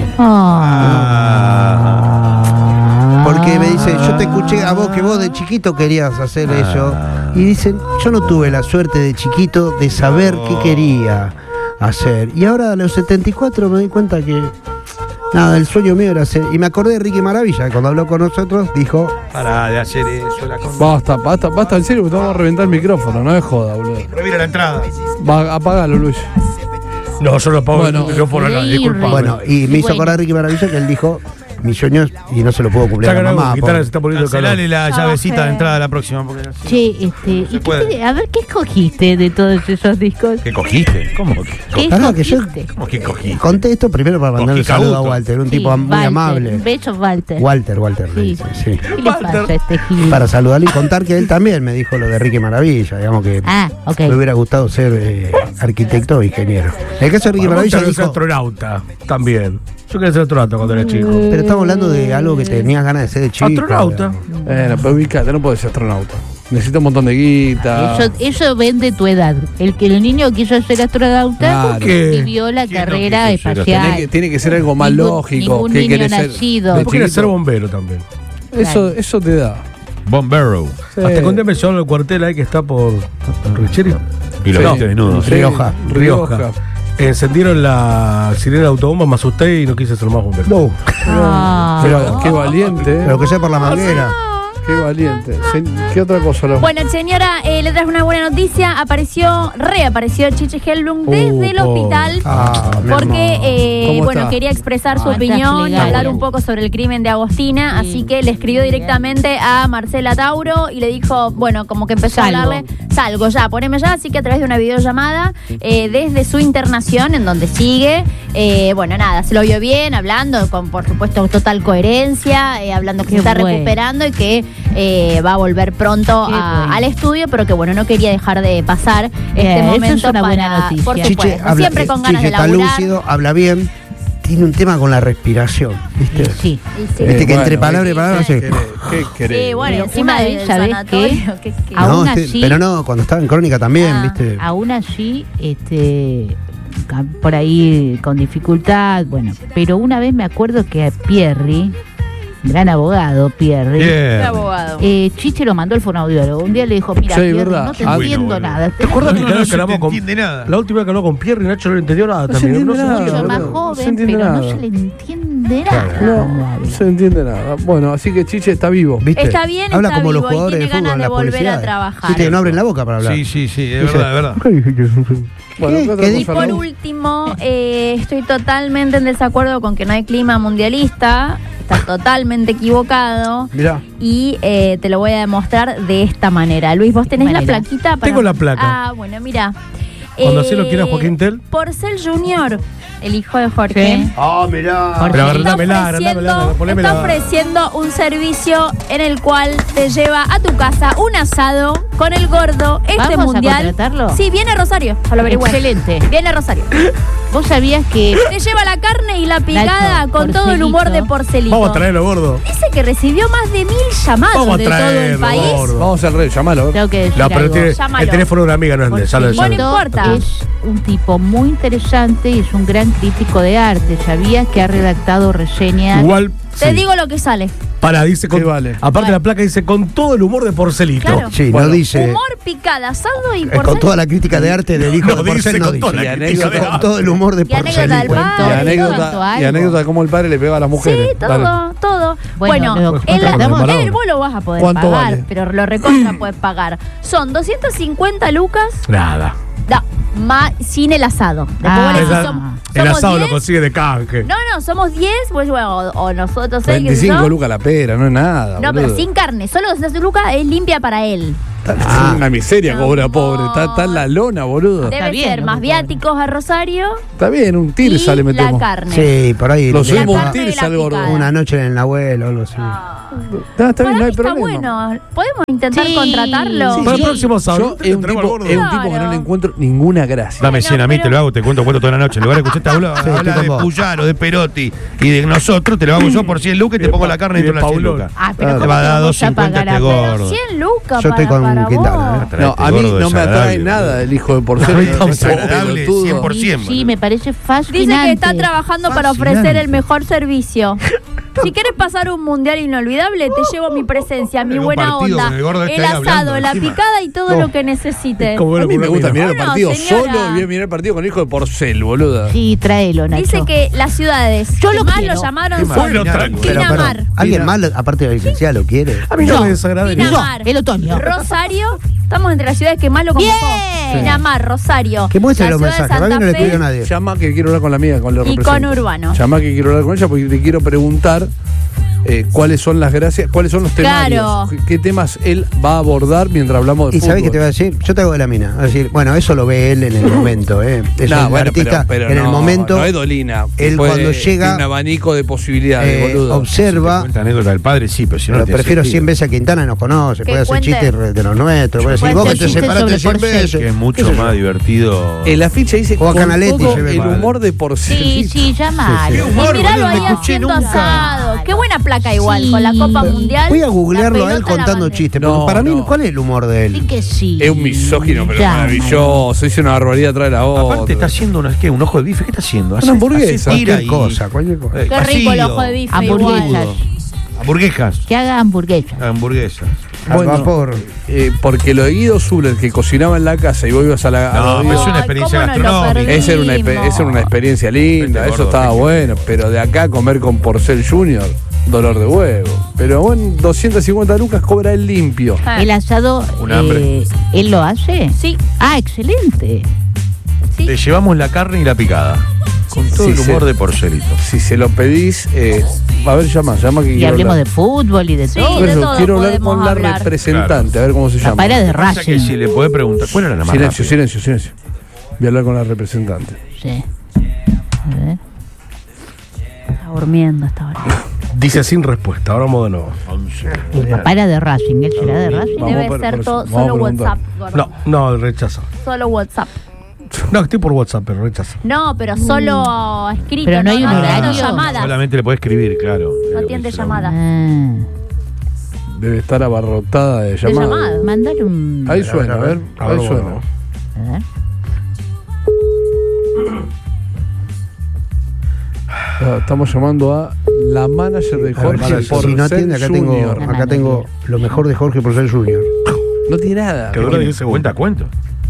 Ah.
Porque me dice, yo te escuché a vos que vos de chiquito querías hacer eso. Y dicen, yo no tuve la suerte de chiquito de saber qué quería hacer. Y ahora a los setenta y cuatro me di cuenta que, nada, el sueño mío era hacer. Y me acordé de Ricky Maravilla, cuando habló con nosotros, dijo,
Para de hacer eso, la cosa.
Basta, basta, basta, en serio, porque te vamos a reventar el micrófono, no es joda, boludo.
Revira la entrada.
Va, apagalo, Luis.
No, yo lo apago
Bueno,
el micrófono acá,
sí,
disculpa.
bueno, y me hizo
Bueno.
acordar Ricky Maravilla que él dijo, mis sueños, y no se lo puedo cumplir a
Ya
la
que
mamá.
la guitarra
por-
se está poniendo calor.
Cancelale la
No,
llavecita
sí.
de entrada a la próxima. Porque así-
Che, este, ¿y qué
puede.
te- a ver, ¿qué escogiste de todos esos discos?
¿Qué cogiste? ¿Cómo que,
¿Qué
Pará, que yo-
escogiste?
¿Cómo que cogiste?
Conté esto primero para mandarle un
Cogí
saludo a
Cabuto.
Walter, un
Sí,
tipo muy
Walter,
amable.
Un beso, Walter.
Walter, Walter, le
Sí.
dice, sí.
¿Qué le pasa a este Gil?
Para saludarle y contar que él también me dijo lo de Ricky Maravilla, digamos que
Ah, ok.
me hubiera gustado ser eh, arquitecto o ingeniero. En el caso de Ricky
Bueno,
Maravilla
vos querés ser
dijo,
astronauta también. Yo quería ser astronauta cuando era chico.
pero estamos hablando de algo que tenías ganas de ser de chico.
Astronauta.
digamos.
Bueno, pero ubicate, no puedes ser astronauta. necesita un montón de guita.
Eso, eso vende tu edad. El que el niño quiso ser astronauta
Claro.
porque vivió la carrera
no quiso ser
espacial.
Tiene que, tiene que ser algo más
Ningún-
lógico.
ningún
que
niño
quiere ser,
nacido.
de
Vos querés
chiquito.
ser bombero también.
Eso, eso te da.
Bombero.
Sí.
Hasta con me llevaron al cuartel ahí que está por Richeri.
Y lo
Sí.
viste desnudo.
Sí.
Rioja.
Rioja.
Rioja.
Encendieron la sirena de autobomba, me asusté y no quise ser más bombero.
No,
Ah.
Pero qué valiente, ¿eh?
pero que sea por la manguera.
Qué valiente. Se- ¿Qué otra cosa? Lo...
Bueno, señora, eh, le traje una buena noticia. Apareció, reapareció Chiche Helblum desde el
Oh,
hospital.
Ah, mi
Porque,
amor.
eh,
¿Cómo
bueno,
está?
quería expresar su
Ah, está
opinión y
plegada.
hablar un poco sobre el crimen de Agostina.
Sí.
Así que le escribió directamente a Marcela Tauro y le dijo, bueno, como que empezó
Salgo.
a hablarle, salgo ya, poneme ya. Así que a través de una videollamada, eh, desde su internación, en donde sigue, eh, bueno, nada, se lo vio bien, hablando con, por supuesto, total coherencia, eh, hablando que
Qué
se está
bueno.
recuperando y que eh, va a volver pronto
Qué
a-
bueno.
al estudio, pero que bueno, no quería dejar de pasar
Bien,
este
eso es
momento
una buena
para,
noticia.
por
Chiche
supuesto,
habla,
siempre
eh,
con ganas
Chiche
de
está
laburar.
lúcido, habla bien, tiene un tema con la respiración, ¿viste?
Sí.
Y sí.
Viste que
bueno,
entre palabra y palabra
sí.
se...
¿Qué querés? ¿Qué querés?
Sí, bueno,
Pero
encima
una vez,
del
¿sabés
sanatorio,
qué?
que- que-
Aún
No, este-
así-
pero no, cuando estaba en Crónica también,
Ah.
¿viste?
Aún así, este, ca- por ahí con dificultad, bueno, pero una vez me acuerdo que a Pierri, gran abogado Pierri,
Qué
Bien.
abogado.
eh, Chiche lo mandó al fonoaudiólogo. Un día le dijo, mira,
Sí,
Pierri,
verdad.
no te
Ah,
entiendo
bueno,
nada.
¿Te acuerdas
No,
que
no,
la
no
vez que
se
hablamos
te
con
entiende nada.
La última vez que habló con Pierre y Nacho no le entendió nada
No se
también.
entiende
se
nada,
entiende.
Mucho más
boludo. No se
joven,
entiende
pero no
nada.
se le entiende nada.
No,
cuando
no
habla.
se entiende nada. Bueno, así que Chiche está vivo.
¿Viste?
Está bien,
Habla
está
como los
vivo y
jugadores
tiene
de fútbol
ganas
en
de
las
volver a
publicidades.
trabajar.
Viste que no abren la boca para hablar.
Sí, sí, sí, es
Dice,
verdad, es verdad.
Bueno, ¿qué otra
¿Qué
cosa,
dijo?
Por
Raúl?
último, eh, estoy totalmente en desacuerdo con que no hay clima mundialista. Está totalmente equivocado.
Mirá.
Y eh, te lo voy a demostrar de esta manera. Luis, ¿vos tenés la
manera?
plaquita? Para...
Tengo la placa.
Ah, bueno, mira.
Cuando así lo quiera Joaquín Tell.
Porcel Junior, el hijo de Jorge.
Sí.
Ah, mirá.
Pero
Está
dámela,
ofreciendo,
dámela, ponémela.
está ofreciendo un servicio en el cual te lleva a tu casa un asado con el gordo este
¿Vamos a
mundial.
contratarlo?
Sí, viene Rosario, ya lo averigüé.
Excelente.
Viene Rosario.
Vos sabías que
Te lleva la carne y la picada
Nacho,
con todo el humor de Porcelito.
Vamos a traerlo, gordo.
Dice que recibió más de mil llamados
Vamos a
de todo el
traerlo,
país.
gordo.
Vamos al rey, llamalo.
tengo que decir
No, pero
algo.
tiene-
Llámalo.
el teléfono de una amiga no es de ya lo- ya
Bueno,
lo-
importa.
Es un tipo muy interesante y es un gran crítico de arte. ¿Sabías que ha redactado reseñas?
Igual.
Te
sí.
digo lo que sale.
Para, dice con.
¿Qué vale?
Aparte
Vale.
la placa dice con todo el humor de Porcelito.
Claro.
Sí,
Bueno.
no dice.
Humor, picada, asado y
eh,
porcel.
con toda la crítica de arte del hijo
No
de Porcel,
dice
no
con
dice.
toda
Y
la crítica de
anécdota.
Con todo el humor de
Y anécdota del
Porcelito.
padre.
Y
Todo,
anécdota,
todo
y
algo.
anécdota de cómo el padre le pega a las
Sí,
mujeres.
todo,
Dale.
todo.
Bueno,
Bueno,
lo
en la,
contratamos.
él vos lo vas a poder
¿Cuánto
pagar,
vale?
pero lo recontra puedes pagar. Son doscientas cincuenta lucas,
Nada.
da, ma- sin el asado. Después
Ah,
vos le decís,
Esa-
som-
el
somos
asado lo
diez.
consigue de canje.
No, no, somos diez, pues bueno, o, o nosotros seis, qué sé
veinticinco
yo.
lucas la pera, no es nada.
No,
boludo.
pero sin carne, solo doscientas lucas es limpia para él.
Está-
Ah.
Una miseria,
Amor.
pobre, pobre. Está, está en la lona, boludo.
Debe
bien,
ser
¿no?
más viáticos a Rosario
Está bien, un
y
tirsa le
la
metemos.
carne.
Sí, por ahí.
Lo
le
subimos
da
un
carne y
tirsa
la
al gordo.
picada.
Una noche en el abuelo o algo así.
Está, está bien, no hay
Está
problema.
bueno. ¿Podemos intentar
Sí.
contratarlo?
Sí,
Para el
yo-
próximo sábado.
Yo es un,
te traigo
tipo,
al gordo.
es un tipo que no
Claro.
le encuentro ninguna gracia.
Dame
Bueno,
cien a mí,
pero-
te lo hago, te cuento cuento toda la noche. En lugar de que usted te habla,
Sí,
habla
estoy
de
con vos.
Puyaro, de Perotti y de nosotros, te lo hago yo por cien lucas y te pongo la carne
Y de
dentro de las cien
Paulón.
lucas.
Ah, pero
Claro.
Te
¿cómo
va a
te
dar
vamos a
doscientos cincuenta
pagar
este
a-
Pero
gordo.
cien lucas
Yo estoy
para,
con
para
Quintana,
vos.
¿eh?
No, a mí
Gordo
no me atrae
desagradable,
nada
boludo.
el hijo de porcel.
Desagradable, cien por ciento.
Sí, me parece fascinante.
Dice que está trabajando para ofrecer
Fascinante.
el mejor servicio. Si quieres pasar un mundial inolvidable, te llevo mi presencia, mi
En un
buena
partido
onda,
con el gordo este
el
ahí
asado,
hablando
la
encima.
picada y todo
No.
lo que necesites.
Como
A
bueno
mí me
con
gusta
una
mirar el
Bueno,
partido
señora.
solo y voy a mirar el partido con hijo de porcel, boluda.
Sí, tráelo, Nacho.
Dice que las ciudades
Yo
que
lo
más
quiero.
lo llamaron
Qué
son
mal.
Bueno, tranquilo.
Pero,
Pinamar,
perdón, ¿alguien más, aparte de la licenciada, lo quiere?
A mí no,
No.
me desagrada. ni-
Pinamar,
el otoño.
Rosario. Estamos entre las ciudades que más lo convocó.
Bien.
Pinamar, Rosario.
Que muestre
la
los
ciudad de
mensajes. A mí no
Santa
le
Fe
escribió nadie.
Llama que quiero hablar con la amiga, con la
y
representa.
con Urbano.
Llama que quiero hablar con ella porque le quiero preguntar eh, cuáles son las gracias, cuáles son los temarios,
Claro.
qué, qué temas él va a abordar mientras hablamos de
¿Y
fútbol.
sabés qué te voy a decir? Yo te hago de la mina. Es decir, bueno, eso lo ve él en el momento, ¿eh? Es
No,
un
bueno,
artista
pero, pero
en
no,
el momento.
no es Dolina. que
él
puede-
cuando llega,
tiene un abanico de posibilidades,
eh,
boludo.
observa.
Cuenta anécdota del padre, sí, pero si no,
Pero
no tiene
prefiero
sentido.
cien veces a Quintana, nos conoce,
Que
puede hacer
cuente.
chistes re- de los nuestros, puede decir,
Puede
vos que
hacer
te
chistes
separaste
sobre
cien
Porcel.
veces.
Que es
¿Qué
mucho
sé yo?
más divertido.
En la ficha dice
O a
con
Canaletti
todo
lleve
el
mal.
humor de porcel.
Sí, sí, llamalo.
Sí, sí.
Y miralo
boludo,
ahí
no escuché
haciendo
nunca.
asado. Qué buena placa. flaca igual, sí. Con la Copa Mundial.
Voy a googlearlo a él contando chistes. No, para no. mí, ¿cuál es el humor de él?
Sí que sí.
Es un misógino, pero ya, maravilloso. Dice una barbaridad atrás de la otra.
Aparte está haciendo una, ¿qué? Un ojo de bife. ¿Qué está haciendo?
Una hamburguesa.
Cualquier y... cosa, cualquier cosa.
Qué rico el ojo de bife.
Hamburguesas.
Hamburguesas.
Que haga hamburguesas.
Hamburguesas.
Bueno, vapor. Eh, porque lo de Guido Zuller, que cocinaba en la casa y vos ibas a la.
No, no es una experiencia
Ay,
gastronómica.
Esa era, una, esa era una experiencia linda, este eso gordo, estaba bueno. Pero de acá comer con Porcel Junior, dolor de huevo. Pero bueno, doscientas cincuenta lucas cobra él limpio.
Ah. El asado, eh, ¿él lo hace?
Sí.
Ah, excelente.
Sí.
Le llevamos la carne y la picada. Con todo sí, el humor se, de Porcelito.
Si se lo pedís, eh, a ver, llama, llama que
y hablemos hablar. De fútbol y de
sí,
todo.
De todo
quiero hablar con la hablar. representante, claro. A ver cómo se llama.
Para de Racing.
Que si le puede preguntar, ¿cuál era la más
Silencio,
rápida?
silencio, silencio. Voy a hablar con la representante.
Sí. A ver.
Está durmiendo hasta ahora.
Dice sin respuesta, ahora vamos de nuevo.
El papá era de Racing, él será de Racing.
Debe ser por, por todo, solo WhatsApp. Gordo.
No, no, rechaza.
Solo WhatsApp.
No, estoy por WhatsApp, pero rechaza.
No, pero solo escrito.
Pero no hay
no,
un
no
horario.
Llamadas.
Solamente le puede escribir, claro.
No atiende llamadas.
Ah.
Debe estar abarrotada de llamadas.
De llamadas.
Mandar un.
Ahí suena, a ver. A ver, ahí suena.
A ver.
Estamos llamando a la manager de Jorge Porcel
Si no atiende, acá
Junior.
tengo, acá tengo lo mejor de Jorge Porcel Junior.
No tiene nada.
Que dura diez segundos. Cuenta, cuento.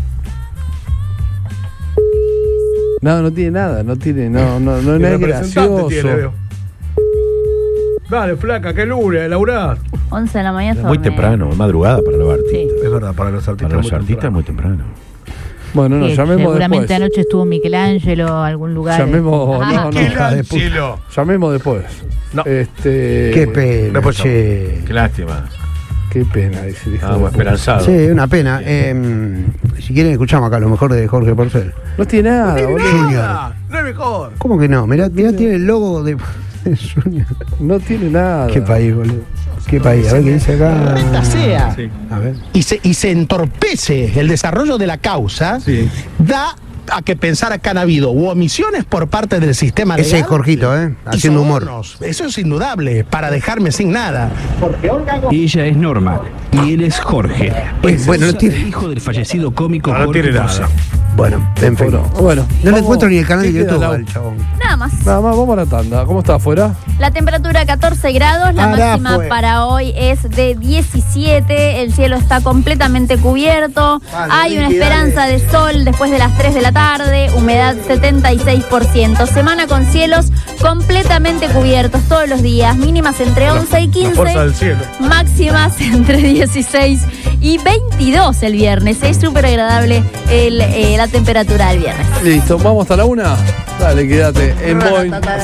No, no tiene nada, no tiene, no, no, no, no es gracioso. Tiene,
dale, flaca, que lunes, laburar.
once de la mañana.
Es muy temprano, es madrugada para los artistas.
Sí.
Es verdad, para los artistas.
Para los artistas es muy temprano.
Bueno, no,
sí,
llamemos
seguramente
después.
anoche estuvo Michelangelo a algún lugar.
Llamemos,
ah,
no, no,
Michelangelo.
Llamemos después.
No.
Este,
Qué pena, che.
Qué lástima.
Qué pena, dice el hijo.
Estamos esperanzados.
Sí, una pena. Eh, si quieren, escuchamos acá lo mejor de Jorge Porcel.
No tiene nada,
no tiene
boludo.
nada. No es mejor.
¿Cómo que no? Mirá, mirá, tiene el logo de Junior.
No tiene nada.
Qué país, boludo. Qué país. A ver qué dice acá.
Sea.
Sí. A ver.
Y se, y se entorpece el desarrollo de la causa,
sí.
Da a que pensar acá han habido u omisiones por parte del sistema legal.
Ese es Jorgito, ¿eh? Haciendo humor.
Eso es indudable, para dejarme sin nada. Porque Olga
Go- Ella es Norma y él es Jorge.
Pues, bueno, no tiene...
hijo del fallecido cómico
no, no
Jorge
tiene nada.
Porcel.
Bueno, en fin.
Bueno, bueno,
no
vamos,
le encuentro ni el canal de YouTube
la...
al chabón.
Nada más.
Nada más, vamos a la tanda. ¿Cómo está afuera?
La temperatura catorce grados, la
Ahora
máxima
fue.
para hoy es de diecisiete, el cielo está completamente cubierto,
vale,
hay una
Ricky,
esperanza
dale.
de sol después de las tres de la tarde, humedad setenta y seis por ciento, semana con cielos completamente cubiertos todos los días, mínimas entre once y quince,
fuerza del cielo.
máximas entre dieciséis y veintidós el viernes, es súper agradable el, eh, la temperatura del viernes.
Listo, vamos hasta la una. Dale, quédate en Boeing.